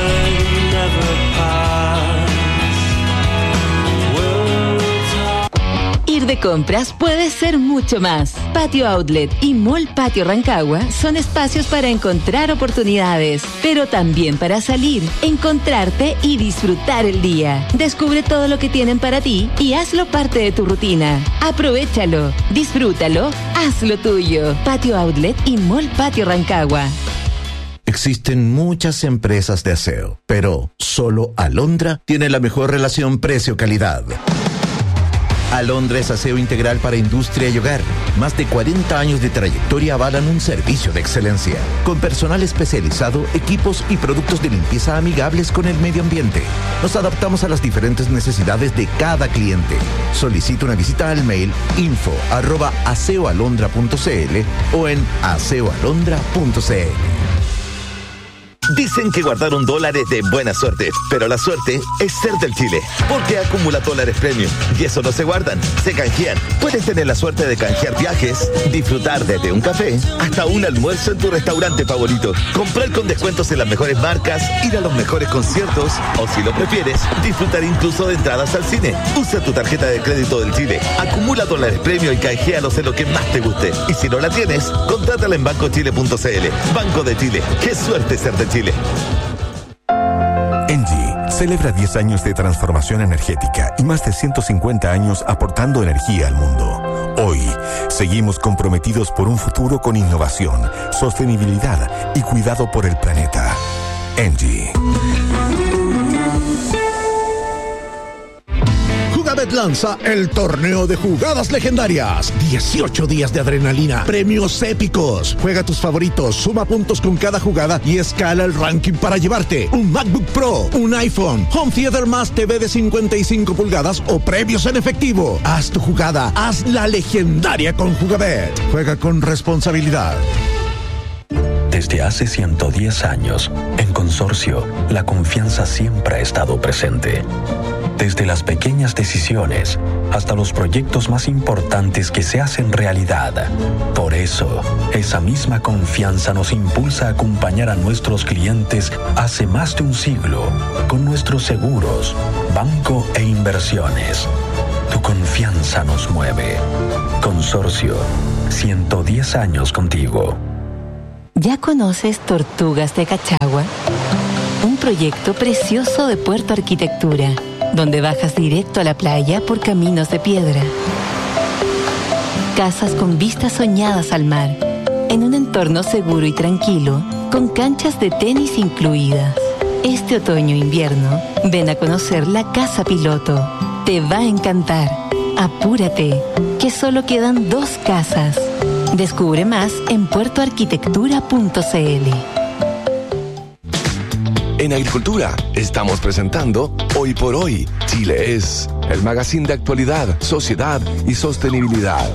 Ir de compras puede ser mucho más. Patio Outlet y Mall Patio Rancagua son espacios para encontrar oportunidades, pero también para salir, encontrarte y disfrutar el día. Descubre todo lo que tienen para ti y hazlo parte de tu rutina. Aprovéchalo, disfrútalo, hazlo tuyo. Patio Outlet y Mall Patio Rancagua. Existen muchas empresas de aseo, pero solo Alondra tiene la mejor relación precio-calidad. Alondra es aseo integral para industria y hogar. Más de 40 años de trayectoria avalan un servicio de excelencia. Con personal especializado, equipos y productos de limpieza amigables con el medio ambiente. Nos adaptamos a las diferentes necesidades de cada cliente. Solicita una visita al mail info@aseoalondra.cl o en aseoalondra.cl. Dicen que guardar un dólar es de buena suerte, pero la suerte es ser del Chile, porque acumula dólares premium y eso no se guardan, se canjean. Puedes tener la suerte de canjear viajes, disfrutar desde un café hasta un almuerzo en tu restaurante favorito, comprar con descuentos en las mejores marcas, ir a los mejores conciertos o, si lo prefieres, disfrutar incluso de entradas al cine. Usa tu tarjeta de crédito del Chile, acumula dólares premium y canjealos en lo que más te guste. Y si no la tienes, contrátala en bancochile.cl. Banco de Chile. ¡Qué suerte ser de Chile! Engie celebra 10 años de transformación energética y más de 150 años aportando energía al mundo. Hoy, seguimos comprometidos por un futuro con innovación, sostenibilidad y cuidado por el planeta. Engie. Jugabet lanza el torneo de jugadas legendarias. 18 días de adrenalina, premios épicos. Juega tus favoritos, suma puntos con cada jugada y escala el ranking para llevarte un MacBook Pro, un iPhone, Home Theater más TV de 55 pulgadas o premios en efectivo. Haz tu jugada, haz la legendaria con Jugabet. Juega con responsabilidad. Desde hace 110 años, en Consorcio, la confianza siempre ha estado presente. Desde las pequeñas decisiones hasta los proyectos más importantes que se hacen realidad. Por eso, esa misma confianza nos impulsa a acompañar a nuestros clientes hace más de un siglo con nuestros seguros, banco e inversiones. Tu confianza nos mueve. Consorcio, 110 años contigo. ¿Ya conoces Tortugas de Cachagua? Un proyecto precioso de Puerto Arquitectura, donde bajas directo a la playa por caminos de piedra. Casas con vistas soñadas al mar, en un entorno seguro y tranquilo, con canchas de tenis incluidas. Este otoño-invierno, ven a conocer la casa piloto. Te va a encantar. Apúrate, que solo quedan 2 casas. Descubre más en puertoarquitectura.cl. En Agricultura estamos presentando Hoy por Hoy. Chile es el magazine de actualidad, sociedad y sostenibilidad.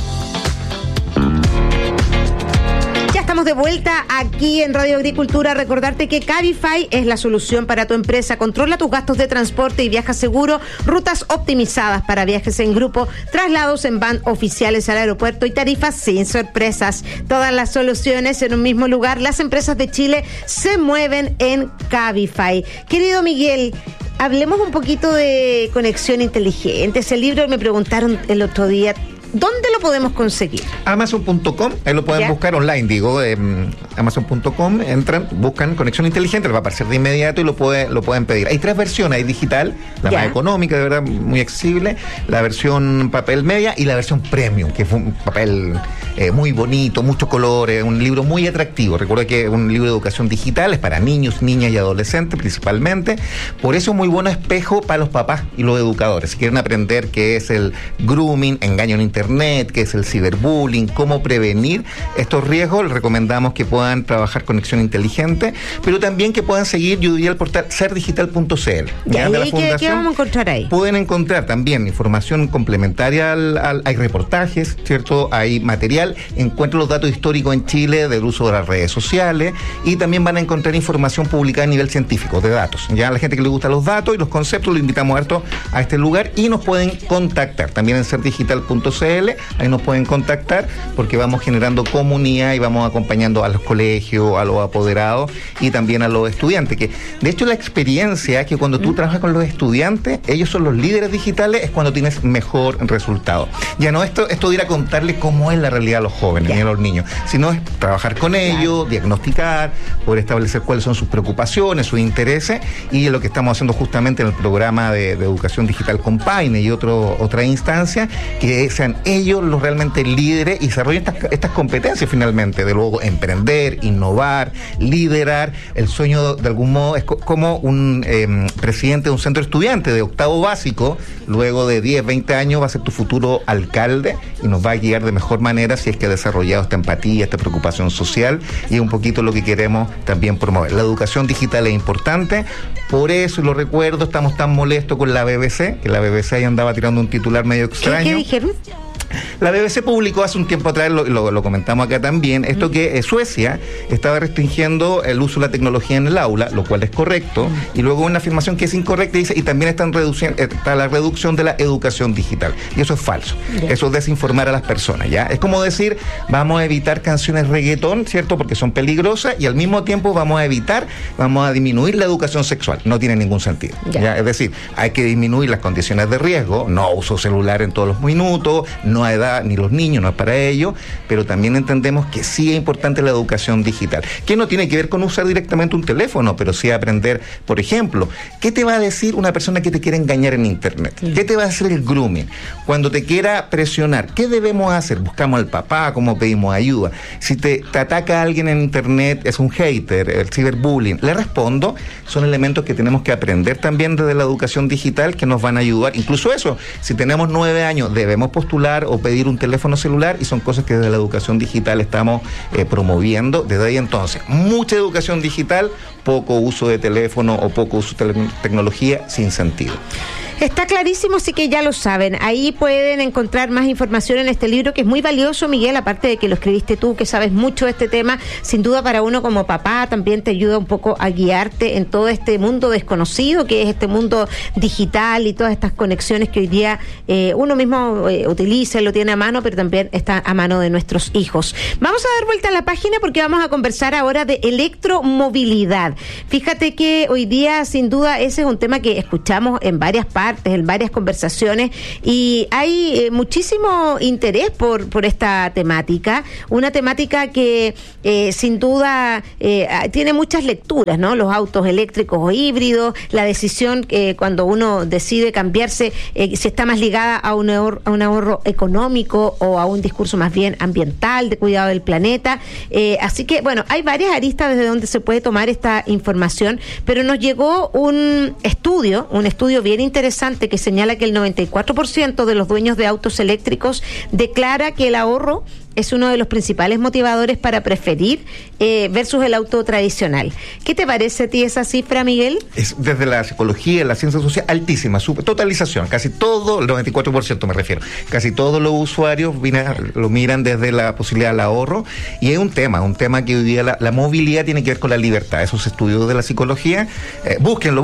Ya estamos de vuelta aquí en Radio Agricultura. Recordarte que Cabify es la solución para tu empresa. Controla tus gastos de transporte y viaja seguro. Rutas optimizadas para viajes en grupo, traslados en van oficiales al aeropuerto y tarifas sin sorpresas. Todas las soluciones en un mismo lugar. Las empresas de Chile se mueven en Cabify. Querido Miguel, hablemos un poquito de conexión inteligente. Ese libro me preguntaron el otro día. ¿Dónde lo podemos conseguir? Amazon.com, ahí lo pueden buscar online, Amazon.com, entran, buscan conexión inteligente, les va a aparecer de inmediato y lo pueden pedir. Hay 3 versiones, hay digital, la más económica, de verdad, muy accesible, la versión papel media y la versión premium, que fue un papel muy bonito, muchos colores, un libro muy atractivo. Recuerda que un libro de educación digital es para niños, niñas y adolescentes principalmente, por eso es muy buen espejo para los papás y los educadores. Si quieren aprender qué es el grooming, engaño en internet, qué es el ciberbullying, cómo prevenir estos riesgos, les recomendamos que puedan trabajar conexión inteligente, pero también que puedan seguir, yo diría, el portal serdigital.cl. ¿Qué vamos a encontrar ahí? Pueden encontrar también información complementaria hay reportajes, ¿cierto? Hay material, encuentran los datos históricos en Chile del uso de las redes sociales y también van a encontrar información publicada a nivel científico de datos. Ya a la gente que le gustan los datos y los conceptos, lo invitamos harto a este lugar y nos pueden contactar también en serdigital.cl. Ahí nos pueden contactar porque vamos generando comunidad y vamos acompañando a los colegios, a los apoderados y también a los estudiantes, que de hecho la experiencia es que cuando tú trabajas con los estudiantes, ellos son los líderes digitales, es cuando tienes mejor resultado. Ya no esto de ir a contarles cómo es la realidad a los jóvenes y a los niños, sino es trabajar con ellos, diagnosticar, poder establecer cuáles son sus preocupaciones, sus intereses, y lo que estamos haciendo justamente en el programa de educación digital con Paine y otra instancia, que sean ellos los realmente líderes y desarrollen estas competencias finalmente, de luego emprender, innovar, liderar. El sueño de algún modo es como un presidente de un centro estudiante de octavo básico, luego de 10, 20 años va a ser tu futuro alcalde y nos va a guiar de mejor manera si es que ha desarrollado esta empatía, esta preocupación social, y es un poquito lo que queremos también promover. La educación digital es importante, por eso, y lo recuerdo, estamos tan molestos con la BBC, que la BBC ahí andaba tirando un titular medio extraño. ¿Qué dijeron? La BBC publicó hace un tiempo atrás, lo comentamos acá también, esto que Suecia estaba restringiendo el uso de la tecnología en el aula, lo cual es correcto, y luego una afirmación que es incorrecta dice, y también está la reducción de la educación digital. Y eso es falso. Eso es desinformar a las personas, ¿ya? Es como decir, vamos a evitar canciones reggaetón, ¿cierto? Porque son peligrosas, y al mismo tiempo vamos a disminuir la educación sexual. No tiene ningún sentido. ¿Ya? Es decir, hay que disminuir las condiciones de riesgo, no uso celular en todos los minutos, no a edad, ni los niños, no es para ello, pero también entendemos que sí es importante la educación digital, que no tiene que ver con usar directamente un teléfono, pero sí aprender, por ejemplo, ¿qué te va a decir una persona que te quiere engañar en internet? ¿Qué te va a hacer el grooming? Cuando te quiera presionar, ¿qué debemos hacer? Buscamos al papá, ¿cómo pedimos ayuda? Si te ataca alguien en internet, es un hater, el ciberbullying, le respondo. Son elementos que tenemos que aprender también desde la educación digital, que nos van a ayudar. Incluso eso, si tenemos 9 años, debemos postular o pedir un teléfono celular, y son cosas que desde la educación digital estamos promoviendo desde ahí. Entonces, mucha educación digital, poco uso de teléfono o poco uso de tecnología sin sentido. Está clarísimo, sí que ya lo saben. Ahí pueden encontrar más información en este libro, que es muy valioso, Miguel, aparte de que lo escribiste tú, que sabes mucho de este tema. Sin duda, para uno como papá también te ayuda un poco a guiarte en todo este mundo desconocido, que es este mundo digital y todas estas conexiones que hoy día uno mismo utiliza y lo tiene a mano, pero también está a mano de nuestros hijos. Vamos a dar vuelta a la página porque vamos a conversar ahora de electromovilidad. Fíjate que hoy día, sin duda, ese es un tema que escuchamos en varias partes, en varias conversaciones, y hay muchísimo interés por esta temática, una temática que sin duda tiene muchas lecturas, ¿no? Los autos eléctricos o híbridos, la decisión cuando uno decide cambiarse, si está más ligada a un ahorro económico o a un discurso más bien ambiental, de cuidado del planeta. Así que, bueno, hay varias aristas desde donde se puede tomar esta información, pero nos llegó un estudio bien interesante que señala que el 94% de los dueños de autos eléctricos declara que el ahorro es uno de los principales motivadores para preferir versus el auto tradicional. ¿Qué te parece a ti esa cifra, Miguel? Es desde la psicología, la ciencia social, altísima, totalización, casi todo, el 94% me refiero, casi todos los usuarios lo miran desde la posibilidad del ahorro, y es un tema que hoy día la movilidad tiene que ver con la libertad. Esos estudios de la psicología, búsquenlo,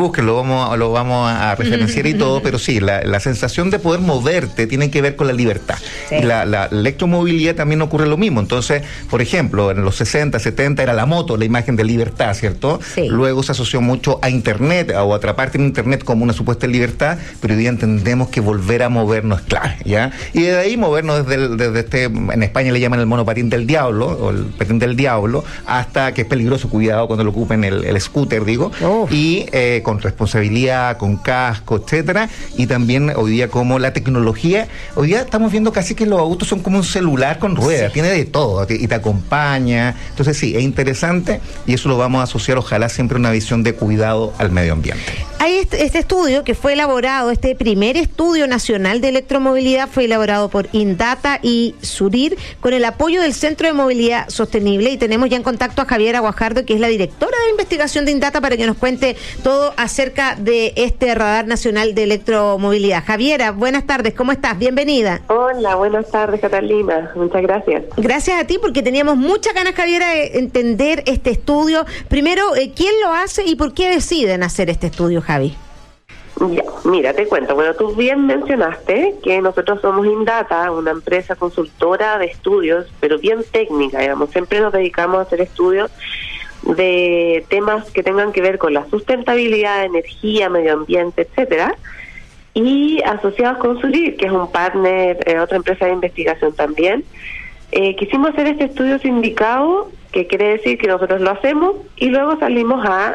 lo vamos a referenciar y todo, pero sí, la sensación de poder moverte tiene que ver con la libertad. Sí. Y la electromovilidad también ocurre lo mismo. Entonces, por ejemplo, en los 60, 70 era la moto, la imagen de libertad, ¿cierto? Sí. Luego se asoció mucho a internet o atraparte en internet como una supuesta libertad, pero hoy día entendemos que volver a movernos es clave, ¿ya? Y desde ahí movernos desde en España le llaman el monopatín del diablo, o el patín del diablo, hasta que es peligroso, cuidado cuando lo ocupen el scooter, digo, y con responsabilidad, con casco, etcétera, y también hoy día como la tecnología, hoy día estamos viendo casi que los autos son como un celular con ruedas. Tiene de todo y te acompaña. Entonces sí, es interesante, y eso lo vamos a asociar, ojalá, siempre a una visión de cuidado al medio ambiente. Hay este estudio que fue elaborado, este primer estudio nacional de electromovilidad fue elaborado por Indata y Surir con el apoyo del Centro de Movilidad Sostenible, y tenemos ya en contacto a Javiera Guajardo, que es la directora de investigación de Indata, para que nos cuente todo acerca de este radar nacional de electromovilidad. Javiera, buenas tardes, ¿cómo estás? Bienvenida. Hola, buenas tardes, Catalina. Muchas gracias. Gracias a ti, porque teníamos muchas ganas, Javiera, de entender este estudio. Primero, ¿quién lo hace y por qué deciden hacer este estudio, Javi? Ya, mira, te cuento. Bueno, tú bien mencionaste que nosotros somos Indata, una empresa consultora de estudios, pero bien técnica, digamos. Siempre nos dedicamos a hacer estudios de temas que tengan que ver con la sustentabilidad, energía, medio ambiente, etcétera, y asociados con Surir, que es un partner, otra empresa de investigación también. Quisimos hacer este estudio sindicado, que quiere decir que nosotros lo hacemos y luego salimos a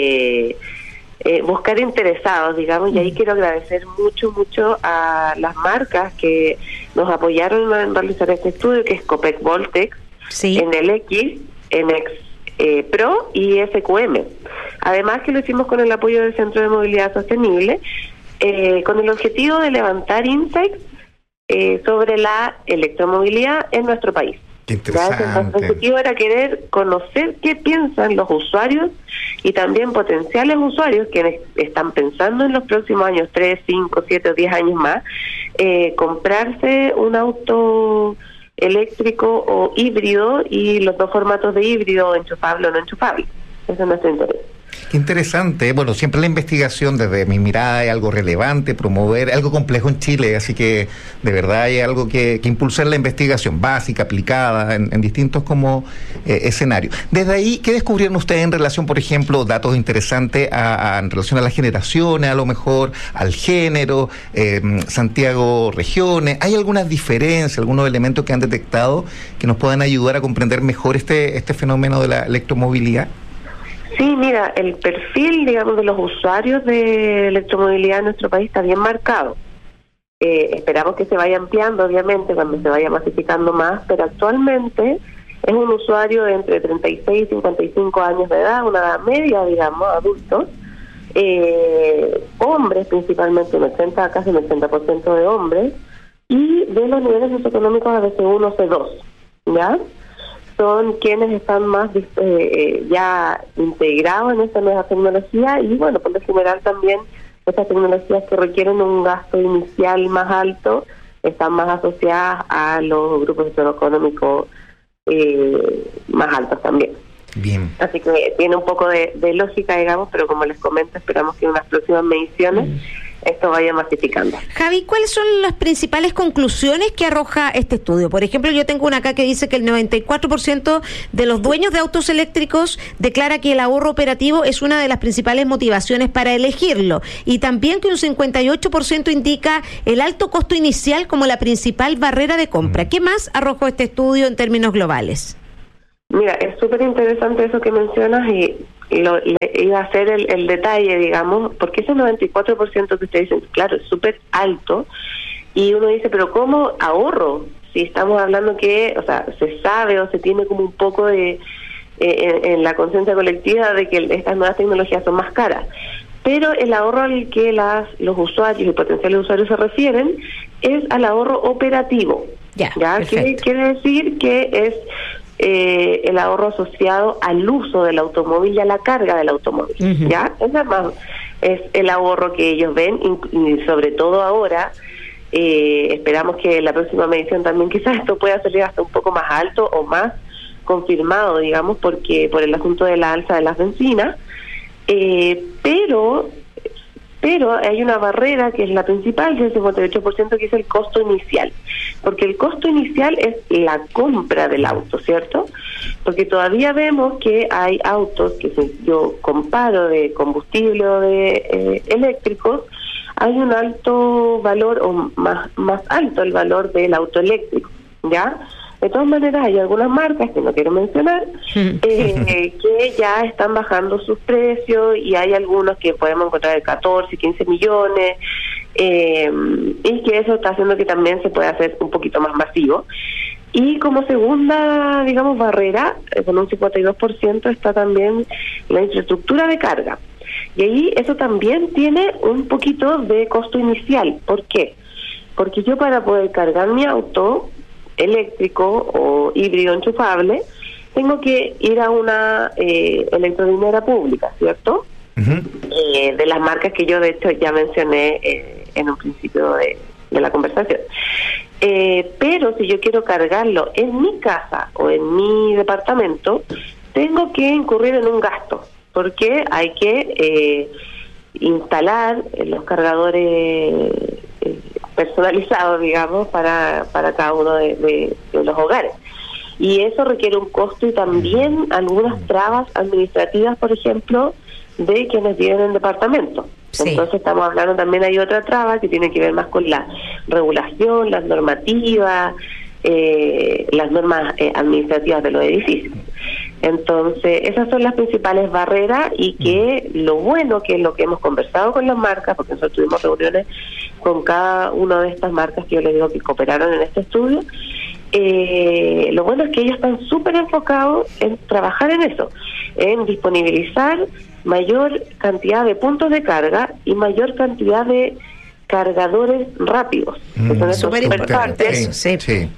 buscar interesados, digamos, y ahí quiero agradecer mucho a las marcas que nos apoyaron en realizar este estudio, que es Copec Voltex, NLX, NX Pro y SQM. Además que lo hicimos con el apoyo del Centro de Movilidad Sostenible, con el objetivo de levantar insights sobre la electromovilidad en nuestro país. Qué interesante. El objetivo era querer conocer qué piensan los usuarios y también potenciales usuarios quienes están pensando en los próximos años, 3, 5, 7 o 10 años más, comprarse un auto eléctrico o híbrido, y los dos formatos de híbrido, enchufable o no enchufable. Ese es nuestro interés. Qué interesante. Bueno, siempre la investigación, desde mi mirada, es algo relevante, promover, algo complejo en Chile, así que de verdad hay algo que impulsar la investigación básica, aplicada, en distintos como escenarios. Desde ahí, ¿qué descubrieron ustedes en relación, por ejemplo, datos interesantes en relación a las generaciones, a lo mejor, al género, Santiago, regiones? ¿Hay algunas diferencias, algunos elementos que han detectado que nos puedan ayudar a comprender mejor este fenómeno de la electromovilidad? Sí, mira, el perfil, digamos, de los usuarios de electromovilidad en nuestro país está bien marcado. Esperamos que se vaya ampliando, obviamente, cuando se vaya masificando más, pero actualmente es un usuario de entre 36 y 55 años de edad, una edad media, digamos, adultos, hombres principalmente, casi un 80% de hombres, y de los niveles socioeconómicos de C1 C2, ¿ya? Son quienes están más ya integrados en esta nueva tecnología, y bueno, por lo general también estas tecnologías que requieren un gasto inicial más alto están más asociadas a los grupos socioeconómicos más altos también. Bien. Así que tiene un poco de lógica, digamos, pero como les comento, esperamos que en unas próximas mediciones esto vaya masificando. Javi, ¿cuáles son las principales conclusiones que arroja este estudio? Por ejemplo, yo tengo una acá que dice que el 94% de los dueños de autos eléctricos declara que el ahorro operativo es una de las principales motivaciones para elegirlo, y también que un 58% indica el alto costo inicial como la principal barrera de compra. ¿Qué más arrojó este estudio en términos globales? Mira, es súper interesante eso que mencionas, y iba a hacer el detalle, digamos, porque ese 94% que ustedes dicen, claro, es súper alto, y uno dice, pero ¿cómo ahorro? Si estamos hablando que, o sea, se sabe o se tiene como un poco de en la conciencia colectiva de que estas nuevas tecnologías son más caras, pero el ahorro al que los usuarios y potenciales usuarios se refieren es al ahorro operativo. ¿Ya? ¿Qué quiere decir? Que es el ahorro asociado al uso del automóvil y a la carga del automóvil. ¿Ya? Es el ahorro que ellos ven, y sobre todo ahora, esperamos que la próxima medición también quizás esto pueda salir hasta un poco más alto o más confirmado, digamos, porque por el asunto de la alza de las bencinas, pero hay una barrera que es la principal, que es el 58%, que es el costo inicial. Porque el costo inicial es la compra del auto, ¿cierto? Porque todavía vemos que hay autos que, si yo comparo de combustible o de eléctricos, hay un alto valor, o más alto el valor del auto eléctrico, ¿ya? De todas maneras, hay algunas marcas que no quiero mencionar que ya están bajando sus precios, y hay algunos que podemos encontrar de 14, 15 millones, y que eso está haciendo que también se pueda hacer un poquito más masivo. Y como segunda, digamos, barrera, con un 52%, está también la infraestructura de carga. Y ahí eso también tiene un poquito de costo inicial. ¿Por qué? Porque yo, para poder cargar mi auto eléctrico o híbrido enchufable, tengo que ir a una electrolinera pública, ¿cierto? De las marcas que yo de hecho ya mencioné en un principio de la conversación. Pero si yo quiero cargarlo en mi casa o en mi departamento, tengo que incurrir en un gasto, porque hay que instalar los cargadores personalizados, digamos, para cada uno de los hogares. Y eso requiere un costo y también algunas trabas administrativas, por ejemplo, de quienes viven en departamentos. Sí. Entonces estamos hablando, también hay otra traba que tiene que ver más con la regulación, las normativas, las normas administrativas de los edificios. Entonces esas son las principales barreras, y que lo bueno, que es lo que hemos conversado con las marcas, porque nosotros tuvimos reuniones con cada una de estas marcas que yo les digo que cooperaron en este estudio, lo bueno es que ellos están súper enfocados en trabajar en eso, en disponibilizar mayor cantidad de puntos de carga y mayor cantidad de cargadores rápidos, que son súper importantes. Sí.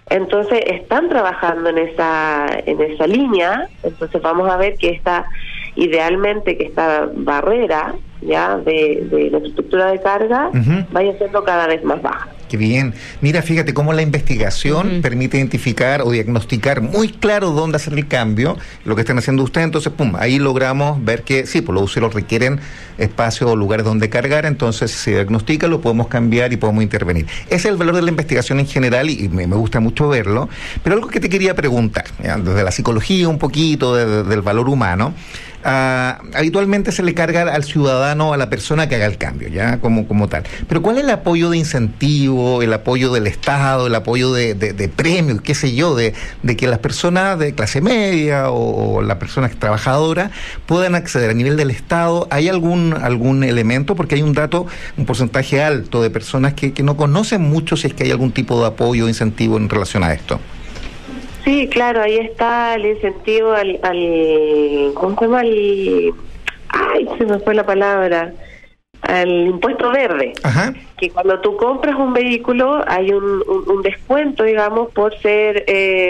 Entonces están trabajando en esa línea. Entonces vamos a ver que idealmente que esta barrera ya de la estructura de carga vaya siendo cada vez más baja. Qué bien. Mira, fíjate cómo la investigación permite identificar o diagnosticar muy claro dónde hacer el cambio, lo que están haciendo ustedes. Entonces, ahí logramos ver que sí, pues los usuarios requieren espacios o lugares donde cargar, entonces si se diagnostica lo podemos cambiar y podemos intervenir. Ese es el valor de la investigación en general y me gusta mucho verlo. Pero algo que te quería preguntar, ¿ya? Desde la psicología un poquito, del valor humano, habitualmente se le carga al ciudadano, a la persona que haga el cambio, ya como tal. Pero ¿cuál es el apoyo de incentivo, el apoyo del Estado, el apoyo de premios, qué sé yo, de que las personas de clase media o las personas trabajadoras puedan acceder a nivel del Estado? ¿Hay algún elemento? Porque hay un porcentaje alto de personas que no conocen mucho si es que hay algún tipo de apoyo o incentivo en relación a esto. Sí, claro, ahí está el incentivo al ¿cómo se llama? Ay, se me fue la palabra. Al impuesto verde. Ajá. Que cuando tú compras un vehículo hay un descuento, digamos, por ser,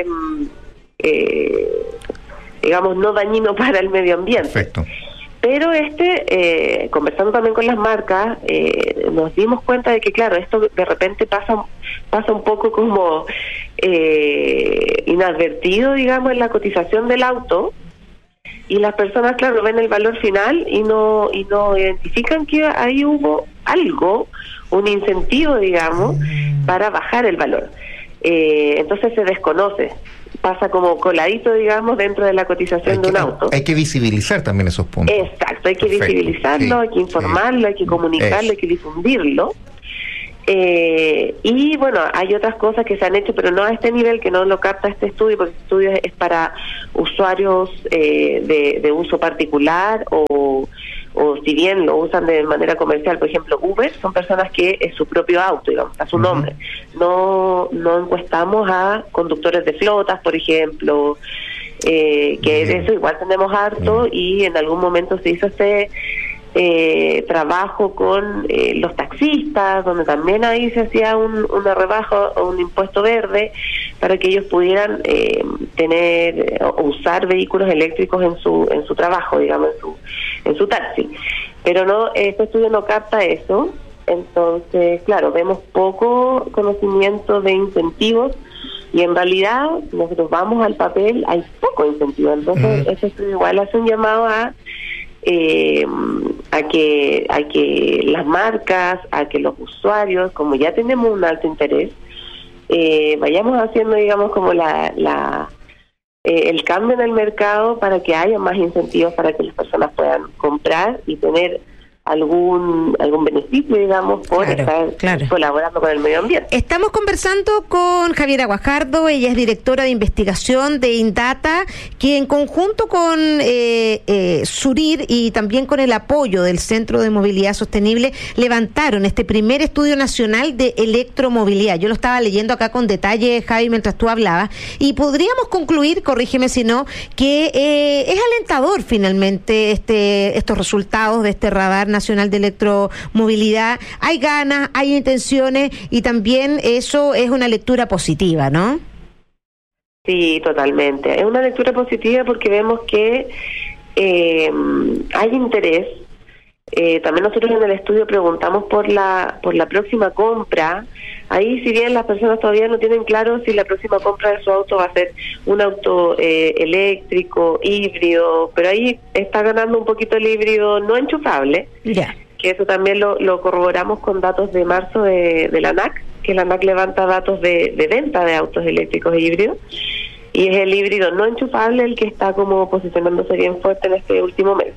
digamos, no dañino para el medio ambiente. Perfecto. Pero conversando también con las marcas, nos dimos cuenta de que, claro, esto de repente pasa un poco como inadvertido, digamos, en la cotización del auto, y las personas, claro, ven el valor final y no identifican que ahí hubo algo, un incentivo, digamos, para bajar el valor. Entonces se desconoce. Pasa como coladito, digamos, dentro de la cotización de un auto. Hay que visibilizar también esos puntos. Exacto, hay que visibilizarlo, hay que informarlo, hay que comunicarlo, hay que difundirlo. Y bueno, hay otras cosas que se han hecho, pero no a este nivel, que no lo capta este estudio, porque este estudio es para usuarios de uso particular o si bien lo usan de manera comercial. Por ejemplo, Uber son personas que es su propio auto, digamos, a su nombre. No encuestamos a conductores de flotas, por ejemplo, que de eso igual tenemos harto, y en algún momento se hizo trabajo con los taxistas, donde también ahí se hacía una rebaja o un impuesto verde para que ellos pudieran tener o usar vehículos eléctricos en su trabajo, digamos, en su taxi. Pero no, este estudio no capta eso. Entonces, claro, vemos poco conocimiento de incentivos, y en realidad nosotros vamos al papel, hay poco incentivo. Entonces este estudio igual hace un llamado a que las marcas, a que los usuarios, como ya tenemos un alto interés, vayamos haciendo, digamos, como el cambio en el mercado para que haya más incentivos para que las personas puedan comprar y tener algún beneficio, digamos, por estar colaborando con el medio ambiente. Estamos conversando con Javiera Guajardo, ella es directora de investigación de Indata, que en conjunto con Surir y también con el apoyo del Centro de Movilidad Sostenible levantaron este primer estudio nacional de electromovilidad. Yo lo estaba leyendo acá con detalle, Javi, mientras tú hablabas, y podríamos concluir, corrígeme si no, que es alentador finalmente estos resultados de este radar nacional de electromovilidad. Hay ganas, hay intenciones, y también eso es una lectura positiva, ¿no? Sí, totalmente. Es una lectura positiva porque vemos que hay interés. También nosotros en el estudio preguntamos por la próxima compra. Ahí, si bien las personas todavía no tienen claro si la próxima compra de su auto va a ser un auto eléctrico, híbrido, pero ahí está ganando un poquito el híbrido no enchufable, que eso también lo corroboramos con datos de marzo de la ANAC, que la ANAC levanta datos de venta de autos eléctricos e híbridos, y es el híbrido no enchufable el que está como posicionándose bien fuerte en este último mes.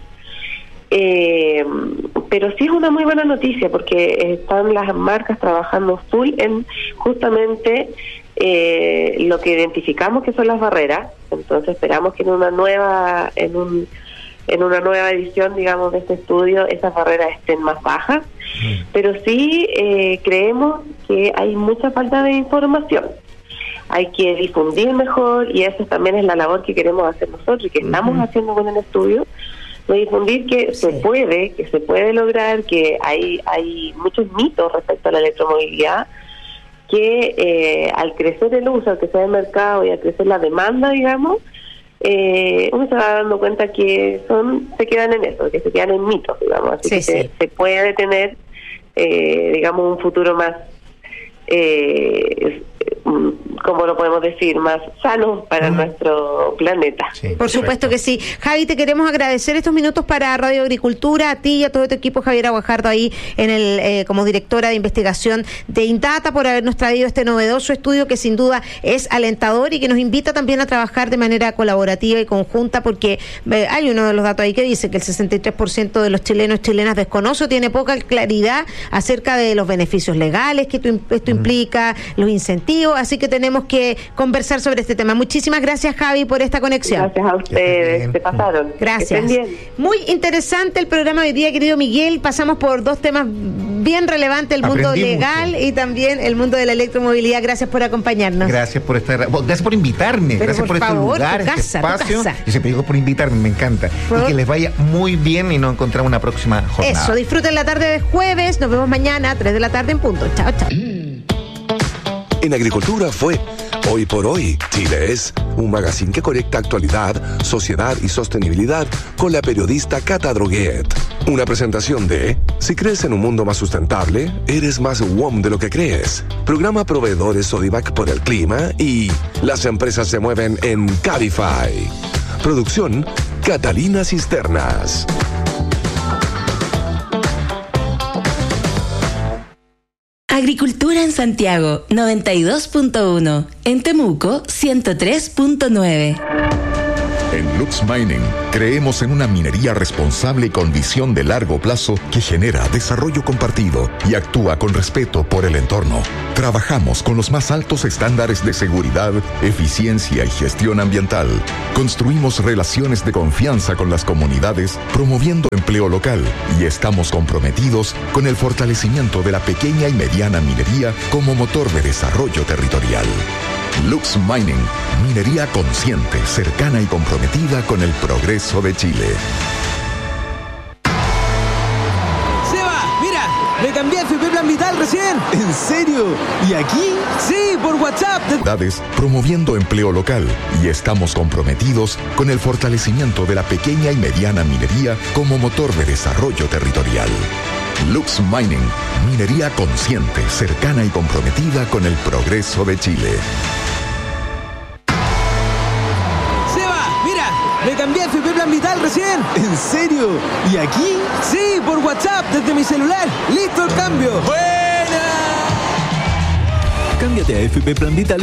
Pero sí es una muy buena noticia porque están las marcas trabajando full en justamente lo que identificamos que son las barreras. Entonces esperamos que en una nueva edición, digamos, de este estudio esas barreras estén más bajas. Pero sí creemos que hay mucha falta de información. Hay que difundir mejor, y eso también es la labor que queremos hacer nosotros y que estamos haciendo con el estudio, de difundir que se puede lograr, que hay muchos mitos respecto a la electromovilidad, que al crecer el uso, al crecer el mercado y al crecer la demanda, digamos, uno se va dando cuenta que se quedan en eso, que se quedan en mitos, digamos, así que se puede tener, digamos, un futuro más, ¿cómo lo podemos decir?, más sano para nuestro planeta. Sí, por supuesto que sí. Javi, te queremos agradecer estos minutos para Radio Agricultura, a ti y a todo tu equipo, Javier Aguajardo, ahí en el como directora de investigación de Indata, por habernos traído este novedoso estudio que sin duda es alentador y que nos invita también a trabajar de manera colaborativa y conjunta, porque hay uno de los datos ahí que dice que el 63% de los chilenos y chilenas desconoce o tiene poca claridad acerca de los beneficios legales que esto implica, los incentivos, así que tenemos que conversar sobre este tema. Muchísimas gracias, Javi, por esta conexión. Gracias a ustedes, se pasaron. Gracias. Muy interesante el programa de hoy día, querido Miguel. Pasamos por dos temas bien relevantes, el mundo legal y también el mundo de la electromovilidad. Gracias por acompañarnos. Gracias por estar, gracias por invitarme, pero gracias por este lugar, este espacio. Y siempre digo por invitarme, me encanta. Y que les vaya muy bien y nos encontramos una próxima jornada. Eso, disfruten la tarde de jueves. Nos vemos mañana a 3 de la tarde en punto. Chao, chao. En Agricultura fue Hoy por Hoy, Chile es, un magazine que conecta actualidad, sociedad y sostenibilidad con la periodista Cata Droguet. Una presentación de Si crees en un mundo más sustentable, eres más WOM de lo que crees. Programa Proveedores Sodivac por el clima y Las empresas se mueven en Cabify. Producción Catalina Cisternas. Agricultura en Santiago, 92.1. En Temuco, 103.9. En Lux Mining creemos en una minería responsable y con visión de largo plazo que genera desarrollo compartido y actúa con respeto por el entorno. Trabajamos con los más altos estándares de seguridad, eficiencia y gestión ambiental. Construimos relaciones de confianza con las comunidades, promoviendo empleo local, y estamos comprometidos con el fortalecimiento de la pequeña y mediana minería como motor de desarrollo territorial. Lux Mining, minería consciente, cercana y comprometida con el progreso de Chile. ¡Seba! ¡Mira! ¡Me cambié a FP Plan Vital recién! ¿En serio? ¿Y aquí? ¡Sí! ¡Por WhatsApp! Promoviendo empleo local, y estamos comprometidos con el fortalecimiento de la pequeña y mediana minería como motor de desarrollo territorial. Lux Mining, minería consciente, cercana y comprometida con el progreso de Chile. Me cambié a FP Plan Vital recién. ¿En serio? ¿Y aquí? Sí, por WhatsApp, desde mi celular. ¡Listo el cambio! ¡Buena! Cámbiate a FP Plan Vital